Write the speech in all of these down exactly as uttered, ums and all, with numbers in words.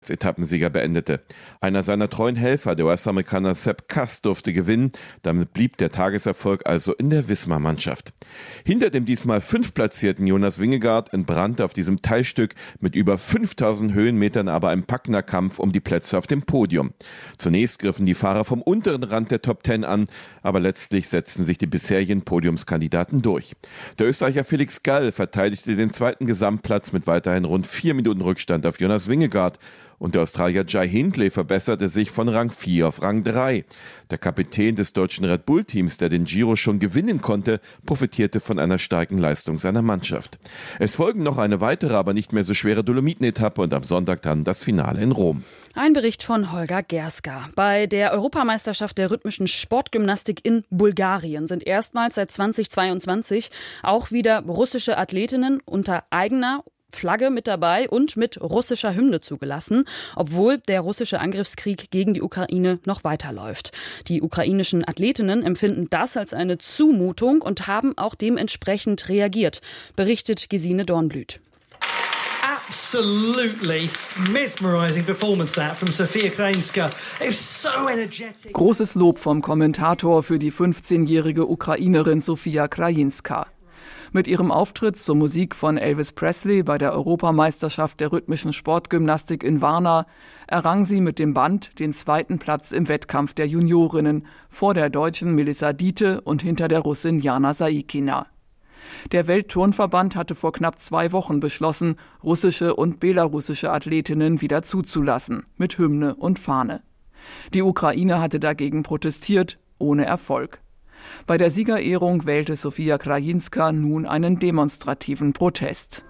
als Etappensieger beendete. Einer seiner treuen Helfer, der U S-Amerikaner Sepp Kuss, durfte gewinnen. Damit blieb der Tageserfolg also in der Visma-Mannschaft. Hinter dem diesmal fünftplatzierten Jonas Vingegaard entbrannte auf diesem Teilstück mit über fünftausend Höhenmetern aber ein packender Kampf um die Plätze auf dem Podium. Zunächst griffen die Fahrer vom unteren Rand der Top Ten an, aber letztlich setzten sich die bisherigen Podiumskandidaten durch. Der Österreicher Felix Gall verteidigte den zweiten Gesamtplatz mit weiterhin rund vier Minuten Rückstand auf Jonas Vingegaard. Und der Australier Jai Hindley verbesserte sich von Rang vier auf Rang drei. Der Kapitän des deutschen Red Bull-Teams, der den Giro schon gewinnen konnte, profitierte von einer starken Leistung seiner Mannschaft. Es folgen noch eine weitere, aber nicht mehr so schwere Dolomiten-Etappe und am Sonntag dann das Finale in Rom. Ein Bericht von Holger Gerska. Bei der Europameisterschaft der rhythmischen Sportgymnastik in Bulgarien sind erstmals seit zweitausendzweiundzwanzig auch wieder russische Athletinnen unter eigener Flagge mit dabei und mit russischer Hymne zugelassen, obwohl der russische Angriffskrieg gegen die Ukraine noch weiterläuft. Die ukrainischen Athletinnen empfinden das als eine Zumutung und haben auch dementsprechend reagiert, berichtet Gesine Dornblüt. Absolutely mesmerizing performance that from Sofia Krajinska. It was so energetic. Großes Lob vom Kommentator für die fünfzehnjährige Ukrainerin Sofia Krajinska. Mit ihrem Auftritt zur Musik von Elvis Presley bei der Europameisterschaft der rhythmischen Sportgymnastik in Varna errang sie mit dem Band den zweiten Platz im Wettkampf der Juniorinnen vor der Deutschen Melissa Diete und hinter der Russin Jana Saikina. Der Weltturnverband hatte vor knapp zwei Wochen beschlossen, russische und belarussische Athletinnen wieder zuzulassen, mit Hymne und Fahne. Die Ukraine hatte dagegen protestiert, ohne Erfolg. Bei der Siegerehrung wählte Sofia Krajinska nun einen demonstrativen Protest.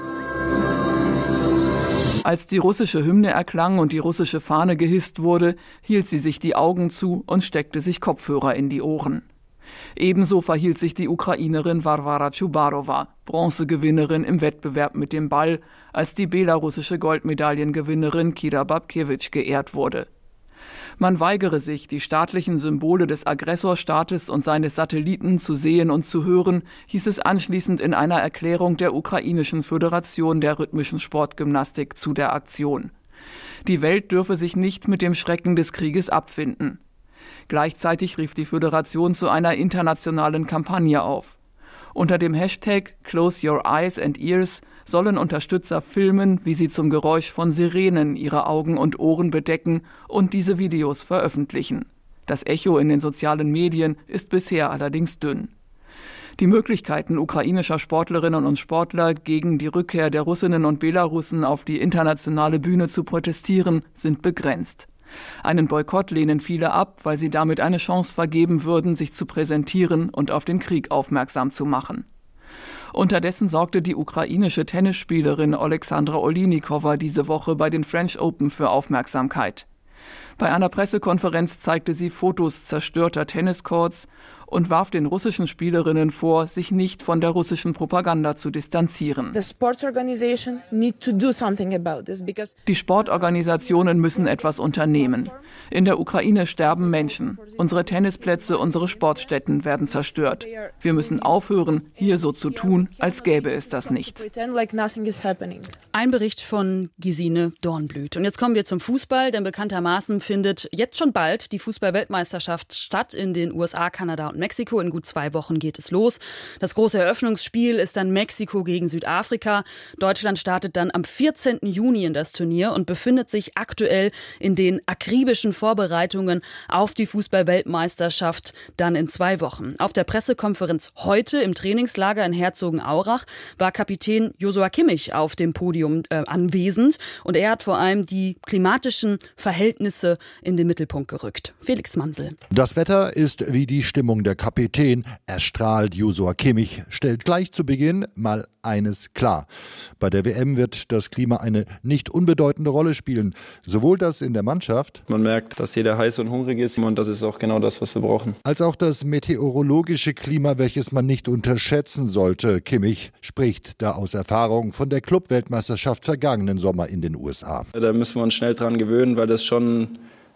Als die russische Hymne erklang und die russische Fahne gehisst wurde, hielt sie sich die Augen zu und steckte sich Kopfhörer in die Ohren. Ebenso verhielt sich die Ukrainerin Warwara Chubarova, Bronzegewinnerin im Wettbewerb mit dem Ball, als die belarussische Goldmedaillengewinnerin Kira Babkewitsch geehrt wurde. Man weigere sich, die staatlichen Symbole des Aggressorstaates und seines Satelliten zu sehen und zu hören, hieß es anschließend in einer Erklärung der ukrainischen Föderation der rhythmischen Sportgymnastik zu der Aktion. Die Welt dürfe sich nicht mit dem Schrecken des Krieges abfinden. Gleichzeitig rief die Föderation zu einer internationalen Kampagne auf. Unter dem Hashtag Close Your Eyes and Ears sollen Unterstützer filmen, wie sie zum Geräusch von Sirenen ihre Augen und Ohren bedecken und diese Videos veröffentlichen. Das Echo in den sozialen Medien ist bisher allerdings dünn. Die Möglichkeiten ukrainischer Sportlerinnen und Sportler, gegen die Rückkehr der Russinnen und Belarussen auf die internationale Bühne zu protestieren, sind begrenzt. Einen Boykott lehnen viele ab, weil sie damit eine Chance vergeben würden, sich zu präsentieren und auf den Krieg aufmerksam zu machen. Unterdessen sorgte die ukrainische Tennisspielerin Alexandra Oleinikova diese Woche bei den French Open für Aufmerksamkeit. Bei einer Pressekonferenz zeigte sie Fotos zerstörter Tenniscourts und warf den russischen Spielerinnen vor, sich nicht von der russischen Propaganda zu distanzieren. Die Sportorganisationen müssen etwas unternehmen. In der Ukraine sterben Menschen. Unsere Tennisplätze, unsere Sportstätten werden zerstört. Wir müssen aufhören, hier so zu tun, als gäbe es das nicht. Ein Bericht von Gesine Dornblüt. Und jetzt kommen wir zum Fußball, denn bekanntermaßen findet jetzt schon bald die Fußball-Weltmeisterschaft statt in den U S A, Kanada und Mexiko. In gut zwei Wochen geht es los. Das große Eröffnungsspiel ist dann Mexiko gegen Südafrika. Deutschland startet dann am vierzehnten Juni in das Turnier und befindet sich aktuell in den akribischen Vorbereitungen auf die Fußball-Weltmeisterschaft dann in zwei Wochen. Auf der Pressekonferenz heute im Trainingslager in Herzogenaurach war Kapitän Joshua Kimmich auf dem Podium äh, anwesend und er hat vor allem die klimatischen Verhältnisse in den Mittelpunkt gerückt. Felix Mansel. Das Wetter ist wie die Stimmung der Kapitän. Er strahlt. Joshua Kimmich stellt gleich zu Beginn mal eines klar. Bei der W M wird das Klima eine nicht unbedeutende Rolle spielen. Sowohl das in der Mannschaft. Man merkt, dass jeder heiß und hungrig ist und das ist auch genau das, was wir brauchen. Als auch das meteorologische Klima, welches man nicht unterschätzen sollte. Kimmich spricht da aus Erfahrung von der Clubweltmeisterschaft vergangenen Sommer in den U S A. Da müssen wir uns schnell dran gewöhnen, weil das schon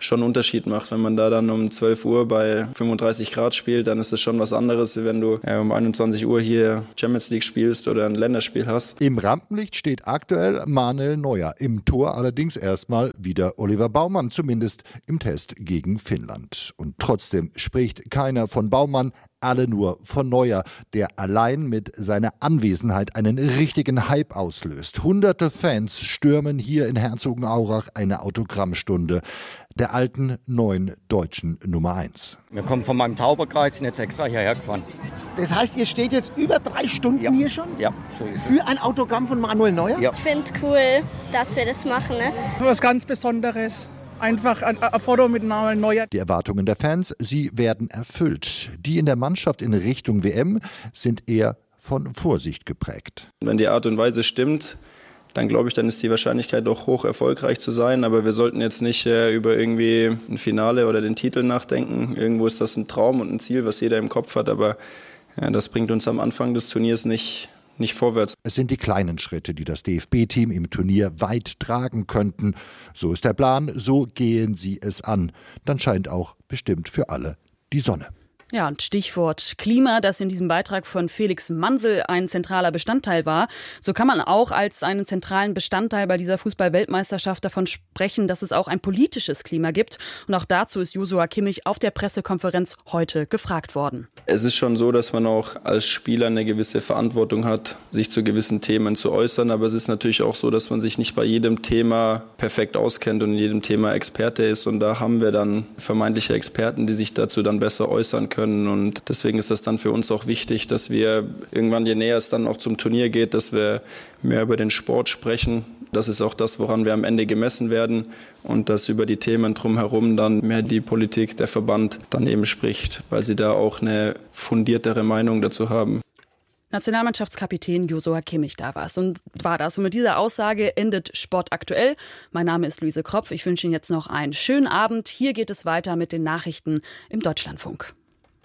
schon einen Unterschied macht. Wenn man da dann um zwölf Uhr bei fünfunddreißig Grad spielt, dann ist das schon was anderes, wie wenn du äh, um einundzwanzig Uhr hier Champions League spielst oder ein Länderspiel hast. Im Rampenlicht steht aktuell Manuel Neuer. Im Tor allerdings erstmal wieder Oliver Baumann, zumindest im Test gegen Finnland. Und trotzdem spricht keiner von Baumann, alle nur von Neuer, der allein mit seiner Anwesenheit einen richtigen Hype auslöst. Hunderte Fans stürmen hier in Herzogenaurach eine Autogrammstunde der alten neuen deutschen Nummer eins. Wir kommen von meinem Tauberkreis, sind jetzt extra hierher gefahren. Das heißt, ihr steht jetzt über drei Stunden ja. hier schon? Ja, so ist Für es. ein Autogramm von Manuel Neuer? Ja. Ich finde es cool, dass wir das machen. Ne? Was ganz Besonderes. Einfach ein, ein Foto mit Manuel Neuer. Die Erwartungen der Fans, sie werden erfüllt. Die in der Mannschaft in Richtung W M sind eher von Vorsicht geprägt. Wenn die Art und Weise stimmt, dann glaube ich, dann ist die Wahrscheinlichkeit doch hoch, erfolgreich zu sein. Aber wir sollten jetzt nicht äh, über irgendwie ein Finale oder den Titel nachdenken. Irgendwo ist das ein Traum und ein Ziel, was jeder im Kopf hat. Aber ja, das bringt uns am Anfang des Turniers nicht, nicht vorwärts. Es sind die kleinen Schritte, die das D F B-Team im Turnier weit tragen könnten. So ist der Plan, so gehen sie es an. Dann scheint auch bestimmt für alle die Sonne. Ja, und Stichwort Klima, das in diesem Beitrag von Felix Mansel ein zentraler Bestandteil war. So kann man auch als einen zentralen Bestandteil bei dieser Fußball-Weltmeisterschaft davon sprechen, dass es auch ein politisches Klima gibt. Und auch dazu ist Joshua Kimmich auf der Pressekonferenz heute gefragt worden. Es ist schon so, dass man auch als Spieler eine gewisse Verantwortung hat, sich zu gewissen Themen zu äußern. Aber es ist natürlich auch so, dass man sich nicht bei jedem Thema perfekt auskennt und in jedem Thema Experte ist. Und da haben wir dann vermeintliche Experten, die sich dazu dann besser äußern können. Und deswegen ist das dann für uns auch wichtig, dass wir irgendwann, je näher es dann auch zum Turnier geht, dass wir mehr über den Sport sprechen. Das ist auch das, woran wir am Ende gemessen werden. Und dass über die Themen drumherum dann mehr die Politik, der Verband dann eben spricht, weil sie da auch eine fundiertere Meinung dazu haben. Nationalmannschaftskapitän Joshua Kimmich, da war es und war das. Und mit dieser Aussage endet Sport aktuell. Mein Name ist Luise Kropf. Ich wünsche Ihnen jetzt noch einen schönen Abend. Hier geht es weiter mit den Nachrichten im Deutschlandfunk.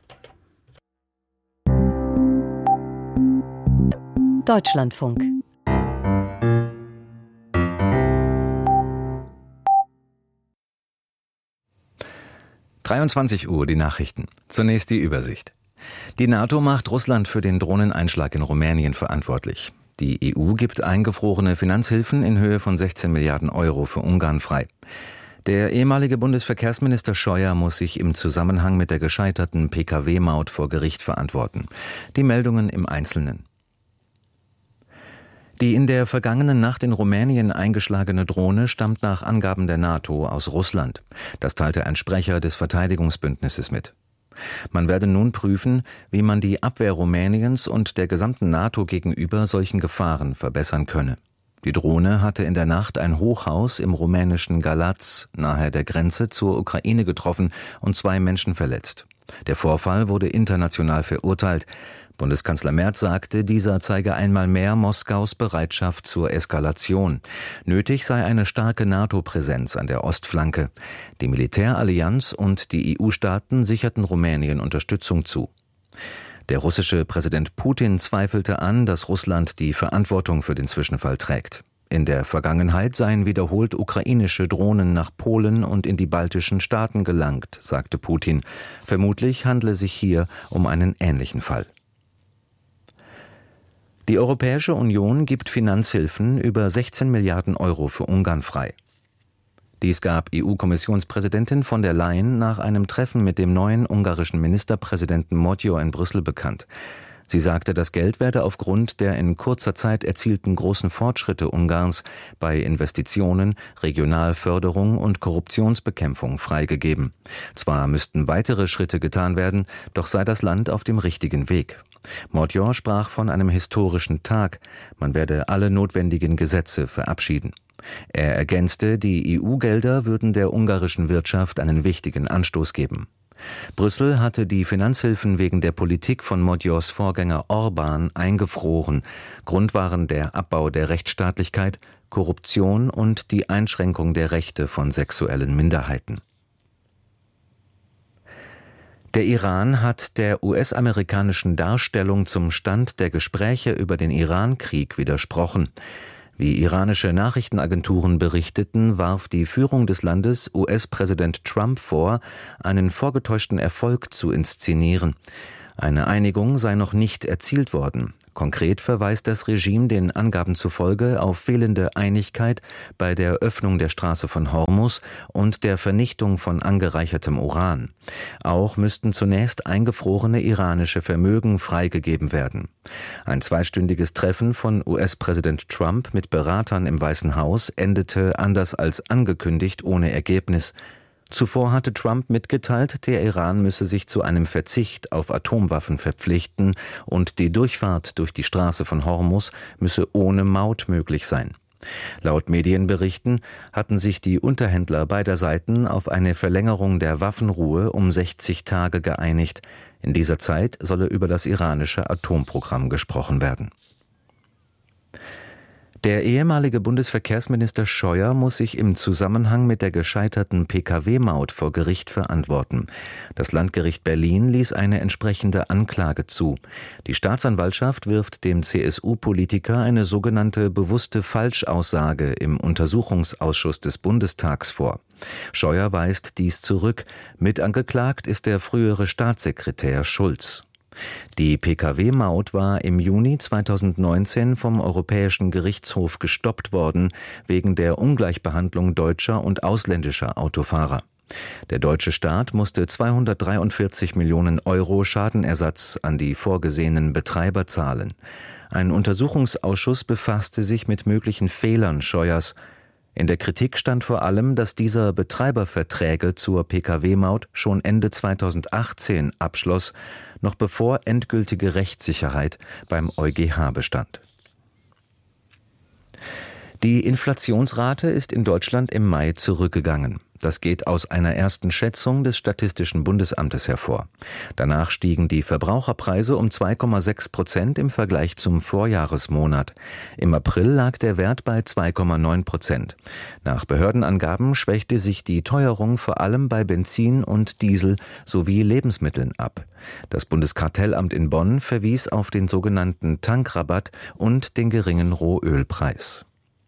Deutschlandfunk. dreiundzwanzig Uhr, die Nachrichten. Zunächst die Übersicht. Die NATO macht Russland für den Drohneneinschlag in Rumänien verantwortlich. Die E U gibt eingefrorene Finanzhilfen in Höhe von sechzehn Milliarden Euro für Ungarn frei. Der ehemalige Bundesverkehrsminister Scheuer muss sich im Zusammenhang mit der gescheiterten P K W-Maut vor Gericht verantworten. Die Meldungen im Einzelnen. Die in der vergangenen Nacht in Rumänien eingeschlagene Drohne stammt nach Angaben der NATO aus Russland. Das teilte ein Sprecher des Verteidigungsbündnisses mit. Man werde nun prüfen, wie man die Abwehr Rumäniens und der gesamten NATO gegenüber solchen Gefahren verbessern könne. Die Drohne hatte in der Nacht ein Hochhaus im rumänischen Galați nahe der Grenze zur Ukraine getroffen und zwei Menschen verletzt. Der Vorfall wurde international verurteilt. Bundeskanzler Merz sagte, dieser zeige einmal mehr Moskaus Bereitschaft zur Eskalation. Nötig sei eine starke NATO-Präsenz an der Ostflanke. Die Militärallianz und die E U-Staaten sicherten Rumänien Unterstützung zu. Der russische Präsident Putin zweifelte an, dass Russland die Verantwortung für den Zwischenfall trägt. In der Vergangenheit seien wiederholt ukrainische Drohnen nach Polen und in die baltischen Staaten gelangt, sagte Putin. Vermutlich handle es sich hier um einen ähnlichen Fall. Die Europäische Union gibt Finanzhilfen über sechzehn Milliarden Euro für Ungarn frei. Dies gab E U-Kommissionspräsidentin von der Leyen nach einem Treffen mit dem neuen ungarischen Ministerpräsidenten Magyar in Brüssel bekannt. Sie sagte, das Geld werde aufgrund der in kurzer Zeit erzielten großen Fortschritte Ungarns bei Investitionen, Regionalförderung und Korruptionsbekämpfung freigegeben. Zwar müssten weitere Schritte getan werden, doch sei das Land auf dem richtigen Weg. Magyar sprach von einem historischen Tag. Man werde alle notwendigen Gesetze verabschieden. Er ergänzte, die E U-Gelder würden der ungarischen Wirtschaft einen wichtigen Anstoß geben. Brüssel hatte die Finanzhilfen wegen der Politik von Magyars Vorgänger Orbán eingefroren. Grund waren der Abbau der Rechtsstaatlichkeit, Korruption und die Einschränkung der Rechte von sexuellen Minderheiten. Der Iran hat der U S-amerikanischen Darstellung zum Stand der Gespräche über den Iran-Krieg widersprochen. Wie iranische Nachrichtenagenturen berichteten, warf die Führung des Landes U S-Präsident Trump vor, einen vorgetäuschten Erfolg zu inszenieren. Eine Einigung sei noch nicht erzielt worden. Konkret verweist das Regime den Angaben zufolge auf fehlende Einigkeit bei der Öffnung der Straße von Hormuz und der Vernichtung von angereichertem Uran. Auch müssten zunächst eingefrorene iranische Vermögen freigegeben werden. Ein zweistündiges Treffen von U S-Präsident Trump mit Beratern im Weißen Haus endete anders als angekündigt ohne Ergebnis. Zuvor hatte Trump mitgeteilt, der Iran müsse sich zu einem Verzicht auf Atomwaffen verpflichten und die Durchfahrt durch die Straße von Hormuz müsse ohne Maut möglich sein. Laut Medienberichten hatten sich die Unterhändler beider Seiten auf eine Verlängerung der Waffenruhe um sechzig Tage geeinigt. In dieser Zeit solle über das iranische Atomprogramm gesprochen werden. Der ehemalige Bundesverkehrsminister Scheuer muss sich im Zusammenhang mit der gescheiterten P K W-Maut vor Gericht verantworten. Das Landgericht Berlin ließ eine entsprechende Anklage zu. Die Staatsanwaltschaft wirft dem C S U-Politiker eine sogenannte bewusste Falschaussage im Untersuchungsausschuss des Bundestags vor. Scheuer weist dies zurück. Mitangeklagt ist der frühere Staatssekretär Schulz. Die P K W-Maut war im Juni zweitausendneunzehn vom Europäischen Gerichtshof gestoppt worden, wegen der Ungleichbehandlung deutscher und ausländischer Autofahrer. Der deutsche Staat musste zweihundertdreiundvierzig Millionen Euro Schadenersatz an die vorgesehenen Betreiber zahlen. Ein Untersuchungsausschuss befasste sich mit möglichen Fehlern Scheuers. In der Kritik stand vor allem, dass dieser Betreiberverträge zur P K W-Maut schon Ende zweitausendachtzehn abschloss, noch bevor endgültige Rechtssicherheit beim EuGH bestand. Die Inflationsrate ist in Deutschland im Mai zurückgegangen. Das geht aus einer ersten Schätzung des Statistischen Bundesamtes hervor. Danach stiegen die Verbraucherpreise um zwei Komma sechs Prozent im Vergleich zum Vorjahresmonat. Im April lag der Wert bei zwei Komma neun Prozent. Nach Behördenangaben schwächte sich die Teuerung vor allem bei Benzin und Diesel sowie Lebensmitteln ab. Das Bundeskartellamt in Bonn verwies auf den sogenannten Tankrabatt und den geringen Rohölpreis.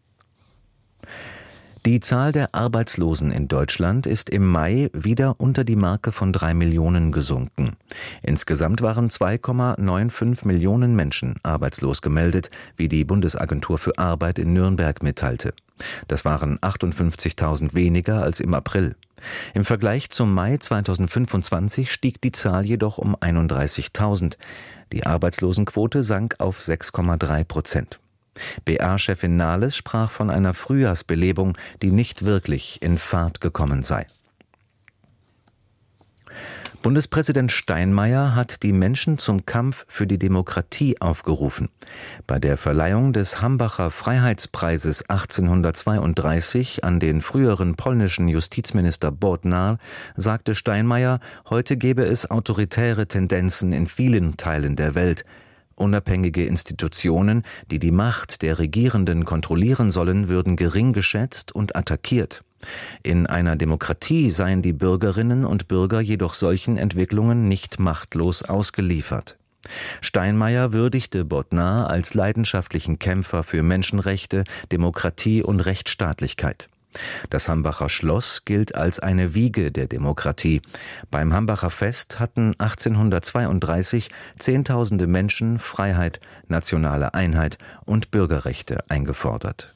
Die Zahl der Arbeitslosen in Deutschland ist im Mai wieder unter die Marke von drei Millionen gesunken. Insgesamt waren zwei Komma fünfundneunzig Millionen Menschen arbeitslos gemeldet, wie die Bundesagentur für Arbeit in Nürnberg mitteilte. Das waren achtundfünfzigtausend weniger als im April. Im Vergleich zum Mai zweitausendfünfundzwanzig stieg die Zahl jedoch um einunddreißigtausend. Die Arbeitslosenquote sank auf sechs Komma drei Prozent. B A-Chefin Nahles sprach von einer Frühjahrsbelebung, die nicht wirklich in Fahrt gekommen sei. Bundespräsident Steinmeier hat die Menschen zum Kampf für die Demokratie aufgerufen. Bei der Verleihung des Hambacher Freiheitspreises achtzehnhundertzweiunddreißig an den früheren polnischen Justizminister Bodnar sagte Steinmeier, heute gebe es autoritäre Tendenzen in vielen Teilen der Welt. Unabhängige Institutionen, die die Macht der Regierenden kontrollieren sollen, würden gering geschätzt und attackiert. In einer Demokratie seien die Bürgerinnen und Bürger jedoch solchen Entwicklungen nicht machtlos ausgeliefert. Steinmeier würdigte Bodnar als leidenschaftlichen Kämpfer für Menschenrechte, Demokratie und Rechtsstaatlichkeit. Das Hambacher Schloss gilt als eine Wiege der Demokratie. Beim Hambacher Fest hatten achtzehnhundertzweiunddreißig Zehntausende Menschen Freiheit, nationale Einheit und Bürgerrechte eingefordert.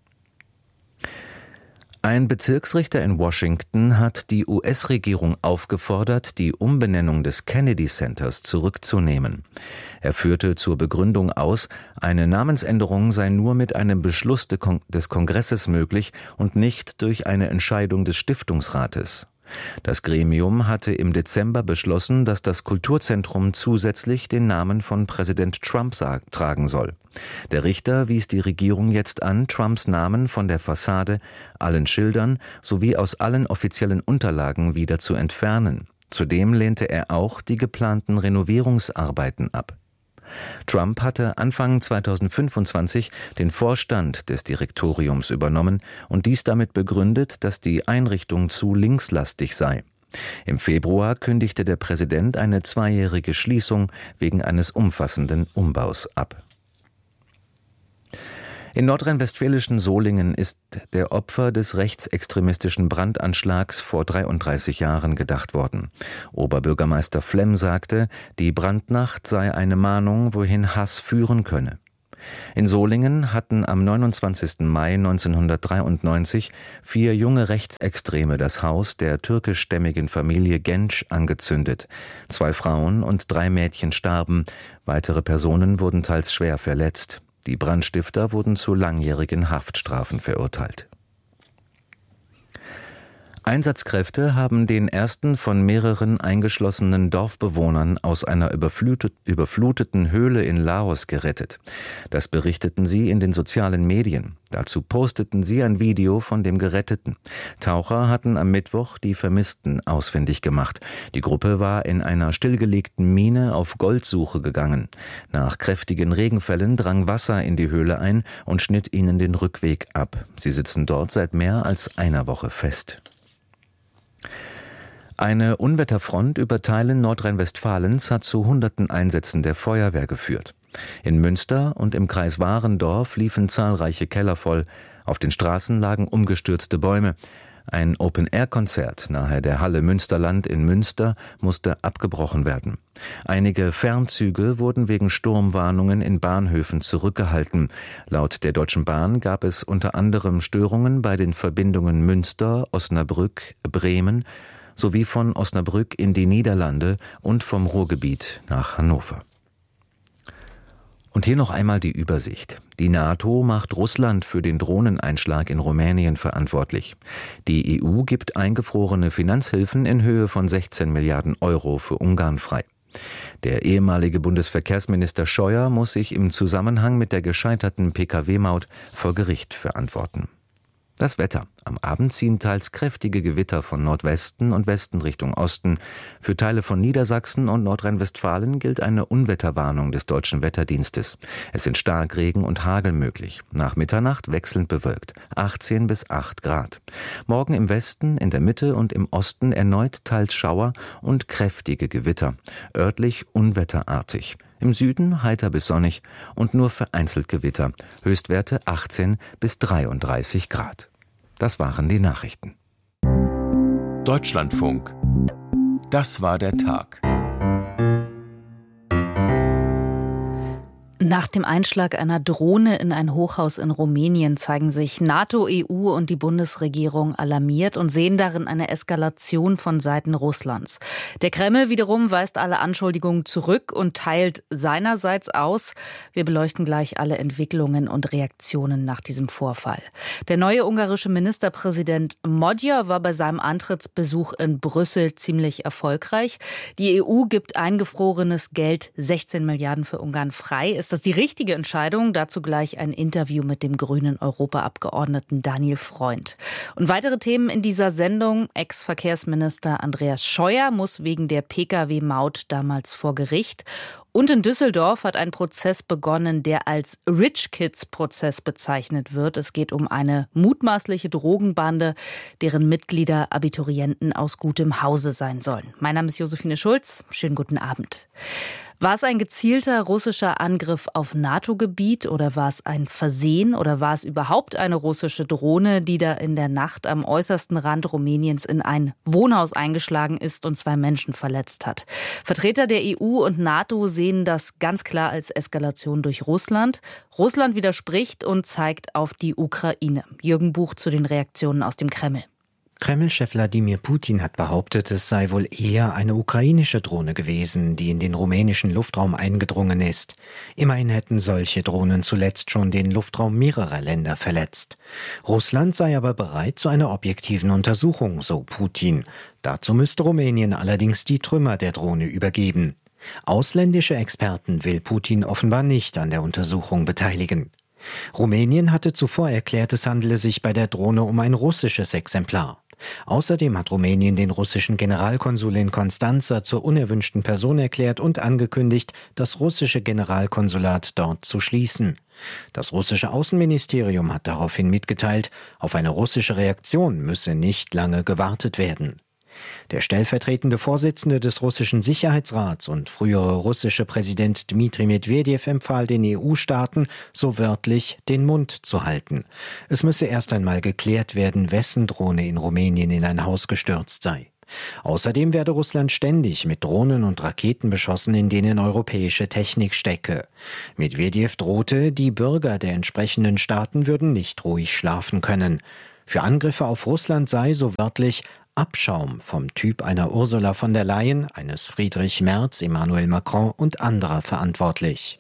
Ein Bezirksrichter in Washington hat die U S-Regierung aufgefordert, die Umbenennung des Kennedy Centers zurückzunehmen. Er führte zur Begründung aus, eine Namensänderung sei nur mit einem Beschluss des Kongresses möglich und nicht durch eine Entscheidung des Stiftungsrates. Das Gremium hatte im Dezember beschlossen, dass das Kulturzentrum zusätzlich den Namen von Präsident Trump tragen soll. Der Richter wies die Regierung jetzt an, Trumps Namen von der Fassade, allen Schildern sowie aus allen offiziellen Unterlagen wieder zu entfernen. Zudem lehnte er auch die geplanten Renovierungsarbeiten ab. Trump hatte Anfang zweitausendfünfundzwanzig den Vorstand des Direktoriums übernommen und dies damit begründet, dass die Einrichtung zu linkslastig sei. Im Februar kündigte der Präsident eine zweijährige Schließung wegen eines umfassenden Umbaus ab. In nordrhein-westfälischen Solingen ist der Opfer des rechtsextremistischen Brandanschlags vor dreiunddreißig Jahren gedacht worden. Oberbürgermeister Flemm sagte, die Brandnacht sei eine Mahnung, wohin Hass führen könne. In Solingen hatten am neunundzwanzigsten Mai neunzehnhundertdreiundneunzig vier junge Rechtsextreme das Haus der türkischstämmigen Familie Genç angezündet. Zwei Frauen und drei Mädchen starben, weitere Personen wurden teils schwer verletzt. Die Brandstifter wurden zu langjährigen Haftstrafen verurteilt. Einsatzkräfte haben den ersten von mehreren eingeschlossenen Dorfbewohnern aus einer überflutet, überfluteten Höhle in Laos gerettet. Das berichteten sie in den sozialen Medien. Dazu posteten sie ein Video von dem Geretteten. Taucher hatten am Mittwoch die Vermissten ausfindig gemacht. Die Gruppe war in einer stillgelegten Mine auf Goldsuche gegangen. Nach kräftigen Regenfällen drang Wasser in die Höhle ein und schnitt ihnen den Rückweg ab. Sie sitzen dort seit mehr als einer Woche fest. Eine Unwetterfront über Teilen Nordrhein-Westfalens hat zu hunderten Einsätzen der Feuerwehr geführt. In Münster und im Kreis Warendorf liefen zahlreiche Keller voll. Auf den Straßen lagen umgestürzte Bäume. Ein Open-Air-Konzert nahe der Halle Münsterland in Münster musste abgebrochen werden. Einige Fernzüge wurden wegen Sturmwarnungen in Bahnhöfen zurückgehalten. Laut der Deutschen Bahn gab es unter anderem Störungen bei den Verbindungen Münster, Osnabrück, Bremen sowie von Osnabrück in die Niederlande und vom Ruhrgebiet nach Hannover. Und hier noch einmal die Übersicht. Die NATO macht Russland für den Drohneneinschlag in Rumänien verantwortlich. Die E U gibt eingefrorene Finanzhilfen in Höhe von sechzehn Milliarden Euro für Ungarn frei. Der ehemalige Bundesverkehrsminister Scheuer muss sich im Zusammenhang mit der gescheiterten Pkw-Maut vor Gericht verantworten. Das Wetter. Am Abend ziehen teils kräftige Gewitter von Nordwesten und Westen Richtung Osten. Für Teile von Niedersachsen und Nordrhein-Westfalen gilt eine Unwetterwarnung des Deutschen Wetterdienstes. Es sind Starkregen und Hagel möglich. Nach Mitternacht wechselnd bewölkt. achtzehn bis acht Grad. Morgen im Westen, in der Mitte und im Osten erneut teils Schauer und kräftige Gewitter. Örtlich unwetterartig. Im Süden heiter bis sonnig und nur vereinzelt Gewitter. Höchstwerte achtzehn bis dreiunddreißig Grad. Das waren die Nachrichten. Deutschlandfunk. Das war der Tag. Nach dem Einschlag einer Drohne in ein Hochhaus in Rumänien zeigen sich NATO, E U und die Bundesregierung alarmiert und sehen darin eine Eskalation von Seiten Russlands. Der Kreml wiederum weist alle Anschuldigungen zurück und teilt seinerseits aus. Wir beleuchten gleich alle Entwicklungen und Reaktionen nach diesem Vorfall. Der neue ungarische Ministerpräsident Magyar war bei seinem Antrittsbesuch in Brüssel ziemlich erfolgreich. Die E U gibt eingefrorenes Geld, sechzehn Milliarden für Ungarn frei. Ist das die richtige Entscheidung? Dazu gleich ein Interview mit dem grünen Europaabgeordneten Daniel Freund. Und weitere Themen in dieser Sendung. Ex-Verkehrsminister Andreas Scheuer muss wegen der Pkw-Maut damals vor Gericht. Und in Düsseldorf hat ein Prozess begonnen, der als Rich Kids-Prozess bezeichnet wird. Es geht um eine mutmaßliche Drogenbande, deren Mitglieder Abiturienten aus gutem Hause sein sollen. Mein Name ist Josephine Schulz. Schönen guten Abend. War es ein gezielter russischer Angriff auf NATO-Gebiet oder war es ein Versehen oder war es überhaupt eine russische Drohne, die da in der Nacht am äußersten Rand Rumäniens in ein Wohnhaus eingeschlagen ist und zwei Menschen verletzt hat? Vertreter der E U und NATO sehen das ganz klar als Eskalation durch Russland. Russland widerspricht und zeigt auf die Ukraine. Jürgen Buch zu den Reaktionen aus dem Kreml. Kreml-Chef Wladimir Putin hat behauptet, es sei wohl eher eine ukrainische Drohne gewesen, die in den rumänischen Luftraum eingedrungen ist. Immerhin hätten solche Drohnen zuletzt schon den Luftraum mehrerer Länder verletzt. Russland sei aber bereit zu einer objektiven Untersuchung, so Putin. Dazu müsste Rumänien allerdings die Trümmer der Drohne übergeben. Ausländische Experten will Putin offenbar nicht an der Untersuchung beteiligen. Rumänien hatte zuvor erklärt, es handele sich bei der Drohne um ein russisches Exemplar. Außerdem hat Rumänien den russischen Generalkonsul in Konstanza zur unerwünschten Person erklärt und angekündigt, das russische Generalkonsulat dort zu schließen. Das russische Außenministerium hat daraufhin mitgeteilt, auf eine russische Reaktion müsse nicht lange gewartet werden. Der stellvertretende Vorsitzende des russischen Sicherheitsrats und frühere russische Präsident Dmitri Medwedew empfahl den E U-Staaten, so wörtlich den Mund zu halten. Es müsse erst einmal geklärt werden, wessen Drohne in Rumänien in ein Haus gestürzt sei. Außerdem werde Russland ständig mit Drohnen und Raketen beschossen, in denen europäische Technik stecke. Medwedew drohte, die Bürger der entsprechenden Staaten würden nicht ruhig schlafen können. Für Angriffe auf Russland sei, so wörtlich, Abschaum vom Typ einer Ursula von der Leyen, eines Friedrich Merz, Emmanuel Macron und anderer verantwortlich.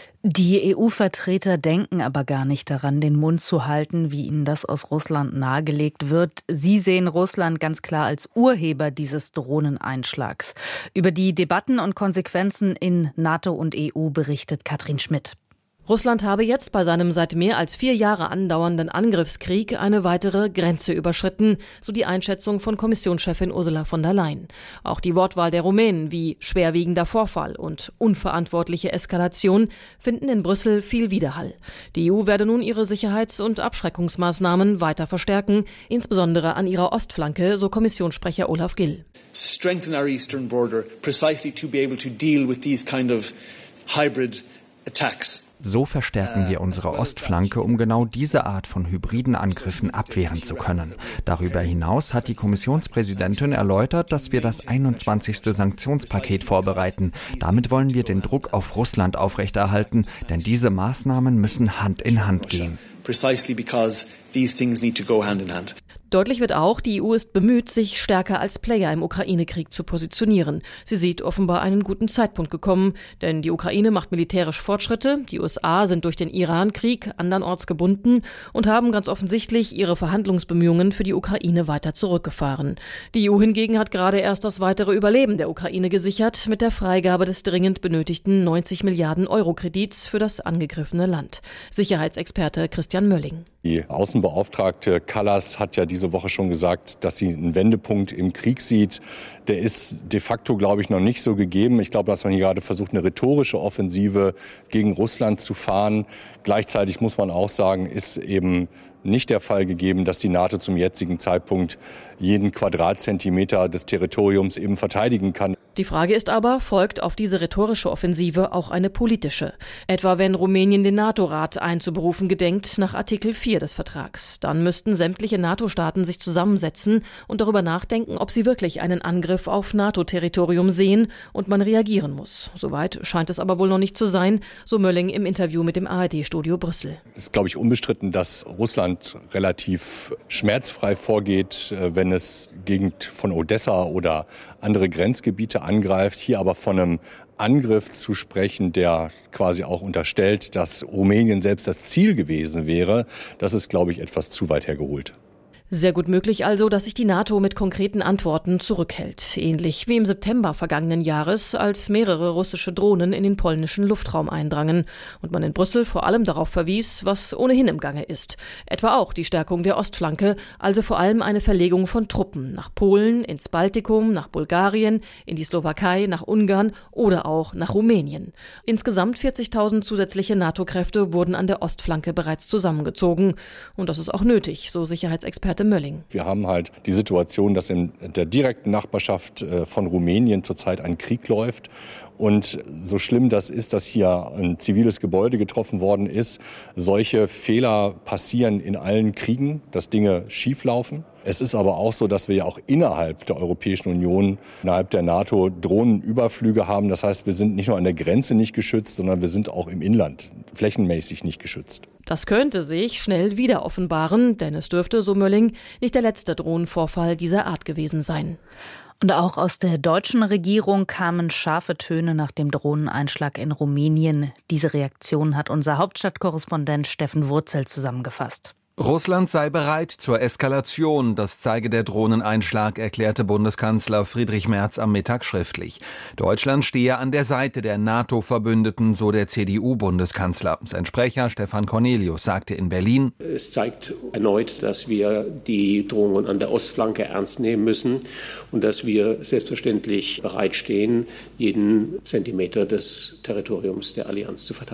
Die E U-Vertreter denken aber gar nicht daran, den Mund zu halten, wie ihnen das aus Russland nahegelegt wird. Sie sehen Russland ganz klar als Urheber dieses Drohneneinschlags. Über die Debatten und Konsequenzen in NATO und E U berichtet Katrin Schmidt. Russland habe jetzt bei seinem seit mehr als vier Jahre andauernden Angriffskrieg eine weitere Grenze überschritten, so die Einschätzung von Kommissionschefin Ursula von der Leyen. Auch die Wortwahl der Rumänen wie schwerwiegender Vorfall und unverantwortliche Eskalation finden in Brüssel viel Widerhall. Die E U werde nun ihre Sicherheits- und Abschreckungsmaßnahmen weiter verstärken, insbesondere an ihrer Ostflanke, so Kommissionssprecher Olaf Gill. Strengthen our eastern border precisely to be able to deal with these kind of hybrid attacks. So verstärken wir unsere Ostflanke, um genau diese Art von hybriden Angriffen abwehren zu können. Darüber hinaus hat die Kommissionspräsidentin erläutert, dass wir das einundzwanzigste Sanktionspaket vorbereiten. Damit wollen wir den Druck auf Russland aufrechterhalten, denn diese Maßnahmen müssen Hand in Hand gehen. Precisely because these things need to go hand in hand. Deutlich wird auch, die E U ist bemüht, sich stärker als Player im Ukraine-Krieg zu positionieren. Sie sieht offenbar einen guten Zeitpunkt gekommen, denn die Ukraine macht militärisch Fortschritte, die U S A sind durch den Iran-Krieg andernorts gebunden und haben ganz offensichtlich ihre Verhandlungsbemühungen für die Ukraine weiter zurückgefahren. Die E U hingegen hat gerade erst das weitere Überleben der Ukraine gesichert mit der Freigabe des dringend benötigten neunzig Milliarden Euro Kredits für das angegriffene Land. Sicherheitsexperte Christian Mölling. Die Außenbeauftragte Kallas hat ja diese Woche schon gesagt, dass sie einen Wendepunkt im Krieg sieht. Der ist de facto, glaube ich, noch nicht so gegeben. Ich glaube, dass man hier gerade versucht, eine rhetorische Offensive gegen Russland zu fahren. Gleichzeitig muss man auch sagen, ist eben nicht der Fall gegeben, dass die NATO zum jetzigen Zeitpunkt jeden Quadratzentimeter des Territoriums eben verteidigen kann. Die Frage ist aber, folgt auf diese rhetorische Offensive auch eine politische? Etwa wenn Rumänien den NATO-Rat einzuberufen gedenkt nach Artikel vier des Vertrags. Dann müssten sämtliche NATO-Staaten sich zusammensetzen und darüber nachdenken, ob sie wirklich einen Angriff auf NATO-Territorium sehen und man reagieren muss. Soweit scheint es aber wohl noch nicht zu sein, so Mölling im Interview mit dem A R D-Studio Brüssel. Es ist, glaube ich, unbestritten, dass Russland relativ schmerzfrei vorgeht, wenn es Gegend von Odessa oder andere Grenzgebiete angreift. Hier aber von einem Angriff zu sprechen, der quasi auch unterstellt, dass Rumänien selbst das Ziel gewesen wäre, das ist, glaube ich, etwas zu weit hergeholt. Sehr gut möglich also, dass sich die NATO mit konkreten Antworten zurückhält. Ähnlich wie im September vergangenen Jahres, als mehrere russische Drohnen in den polnischen Luftraum eindrangen und man in Brüssel vor allem darauf verwies, was ohnehin im Gange ist. Etwa auch die Stärkung der Ostflanke, also vor allem eine Verlegung von Truppen nach Polen, ins Baltikum, nach Bulgarien, in die Slowakei, nach Ungarn oder auch nach Rumänien. Insgesamt vierzigtausend zusätzliche NATO-Kräfte wurden an der Ostflanke bereits zusammengezogen. Und das ist auch nötig, so Sicherheitsexperte Mölling. Wir haben halt die Situation, dass in der direkten Nachbarschaft von Rumänien zurzeit ein Krieg läuft. Und so schlimm das ist, dass hier ein ziviles Gebäude getroffen worden ist, solche Fehler passieren in allen Kriegen, dass Dinge schieflaufen. Es ist aber auch so, dass wir ja auch innerhalb der Europäischen Union, innerhalb der NATO Drohnenüberflüge haben. Das heißt, wir sind nicht nur an der Grenze nicht geschützt, sondern wir sind auch im Inland flächenmäßig nicht geschützt. Das könnte sich schnell wieder offenbaren, denn es dürfte, so Mölling, nicht der letzte Drohnenvorfall dieser Art gewesen sein. Und auch aus der deutschen Regierung kamen scharfe Töne nach dem Drohneneinschlag in Rumänien. Diese Reaktion hat unser Hauptstadtkorrespondent Steffen Wurzel zusammengefasst. Russland sei bereit zur Eskalation, das zeige der Drohneneinschlag, erklärte Bundeskanzler Friedrich Merz am Mittag schriftlich. Deutschland stehe an der Seite der NATO-Verbündeten, so der C D U-Bundeskanzler. Sein Sprecher Stefan Cornelius sagte in Berlin: Es zeigt erneut, dass wir die Drohungen an der Ostflanke ernst nehmen müssen und dass wir selbstverständlich bereitstehen, jeden Zentimeter des Territoriums der Allianz zu verteidigen.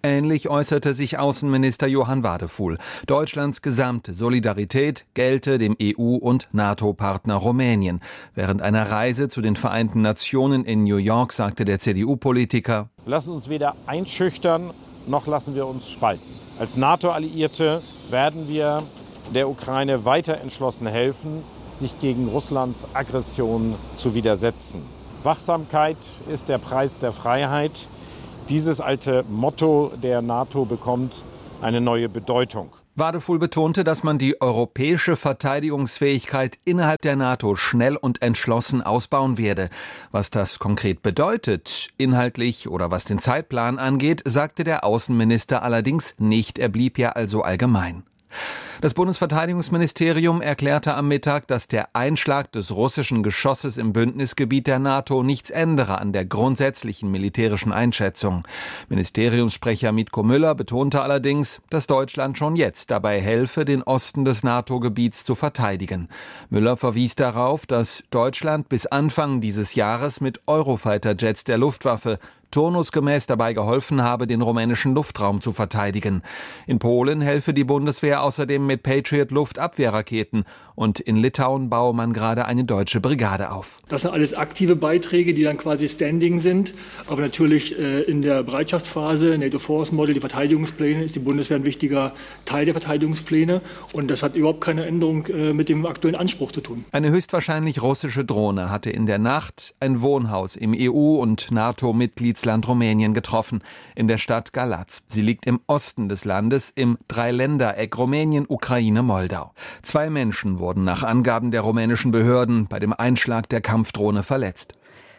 Ähnlich äußerte sich Außenminister Johann Wadefuhl. Deutschlands gesamte Solidarität gelte dem E U- und NATO-Partner Rumänien. Während einer Reise zu den Vereinten Nationen in New York sagte der C D U-Politiker: Lassen uns weder einschüchtern, noch lassen wir uns spalten. Als NATO-Alliierte werden wir der Ukraine weiter entschlossen helfen, sich gegen Russlands Aggression zu widersetzen. Wachsamkeit ist der Preis der Freiheit. Dieses alte Motto der NATO bekommt eine neue Bedeutung. Wadefuhl betonte, dass man die europäische Verteidigungsfähigkeit innerhalb der NATO schnell und entschlossen ausbauen werde. Was das konkret bedeutet, inhaltlich oder was den Zeitplan angeht, sagte der Außenminister allerdings nicht. Er blieb ja also allgemein. Das Bundesverteidigungsministerium erklärte am Mittag, dass der Einschlag des russischen Geschosses im Bündnisgebiet der NATO nichts ändere an der grundsätzlichen militärischen Einschätzung. Ministeriumssprecher Mitko Müller betonte allerdings, dass Deutschland schon jetzt dabei helfe, den Osten des NATO-Gebiets zu verteidigen. Müller verwies darauf, dass Deutschland bis Anfang dieses Jahres mit Eurofighter-Jets der Luftwaffe turnusgemäß dabei geholfen habe, den rumänischen Luftraum zu verteidigen. In Polen helfe die Bundeswehr außerdem mit Patriot-Luftabwehrraketen und in Litauen baue man gerade eine deutsche Brigade auf. Das sind alles aktive Beiträge, die dann quasi standing sind. Aber natürlich äh, in der Bereitschaftsphase, NATO Force Model, die Verteidigungspläne, ist die Bundeswehr ein wichtiger Teil der Verteidigungspläne. Und das hat überhaupt keine Änderung äh, mit dem aktuellen Anspruch zu tun. Eine höchstwahrscheinlich russische Drohne hatte in der Nacht ein Wohnhaus im E U- und NATO-Mitgliedsland Land Rumänien getroffen, in der Stadt Galați. Sie liegt im Osten des Landes im Dreiländereck Rumänien, Ukraine, Moldau. Zwei Menschen wurden nach Angaben der rumänischen Behörden bei dem Einschlag der Kampfdrohne verletzt.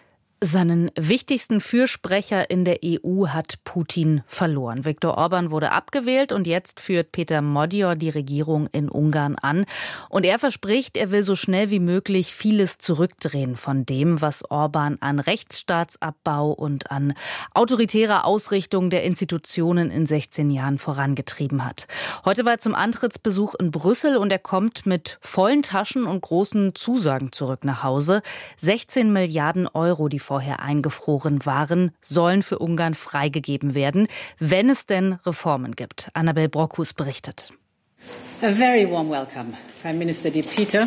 Seinen wichtigsten Fürsprecher in der E U hat Putin verloren. Viktor Orban wurde abgewählt und jetzt führt Peter Magyar die Regierung in Ungarn an. Und er verspricht, er will so schnell wie möglich vieles zurückdrehen von dem, was Orban an Rechtsstaatsabbau und an autoritärer Ausrichtung der Institutionen in sechzehn Jahren vorangetrieben hat. Heute war er zum Antrittsbesuch in Brüssel und er kommt mit vollen Taschen und großen Zusagen zurück nach Hause. sechzehn Milliarden Euro, die vorher eingefroren waren, sollen für Ungarn freigegeben werden, wenn es denn Reformen gibt. Annabel Brockhus berichtet. A very warm welcome, Prime Minister Di Peter,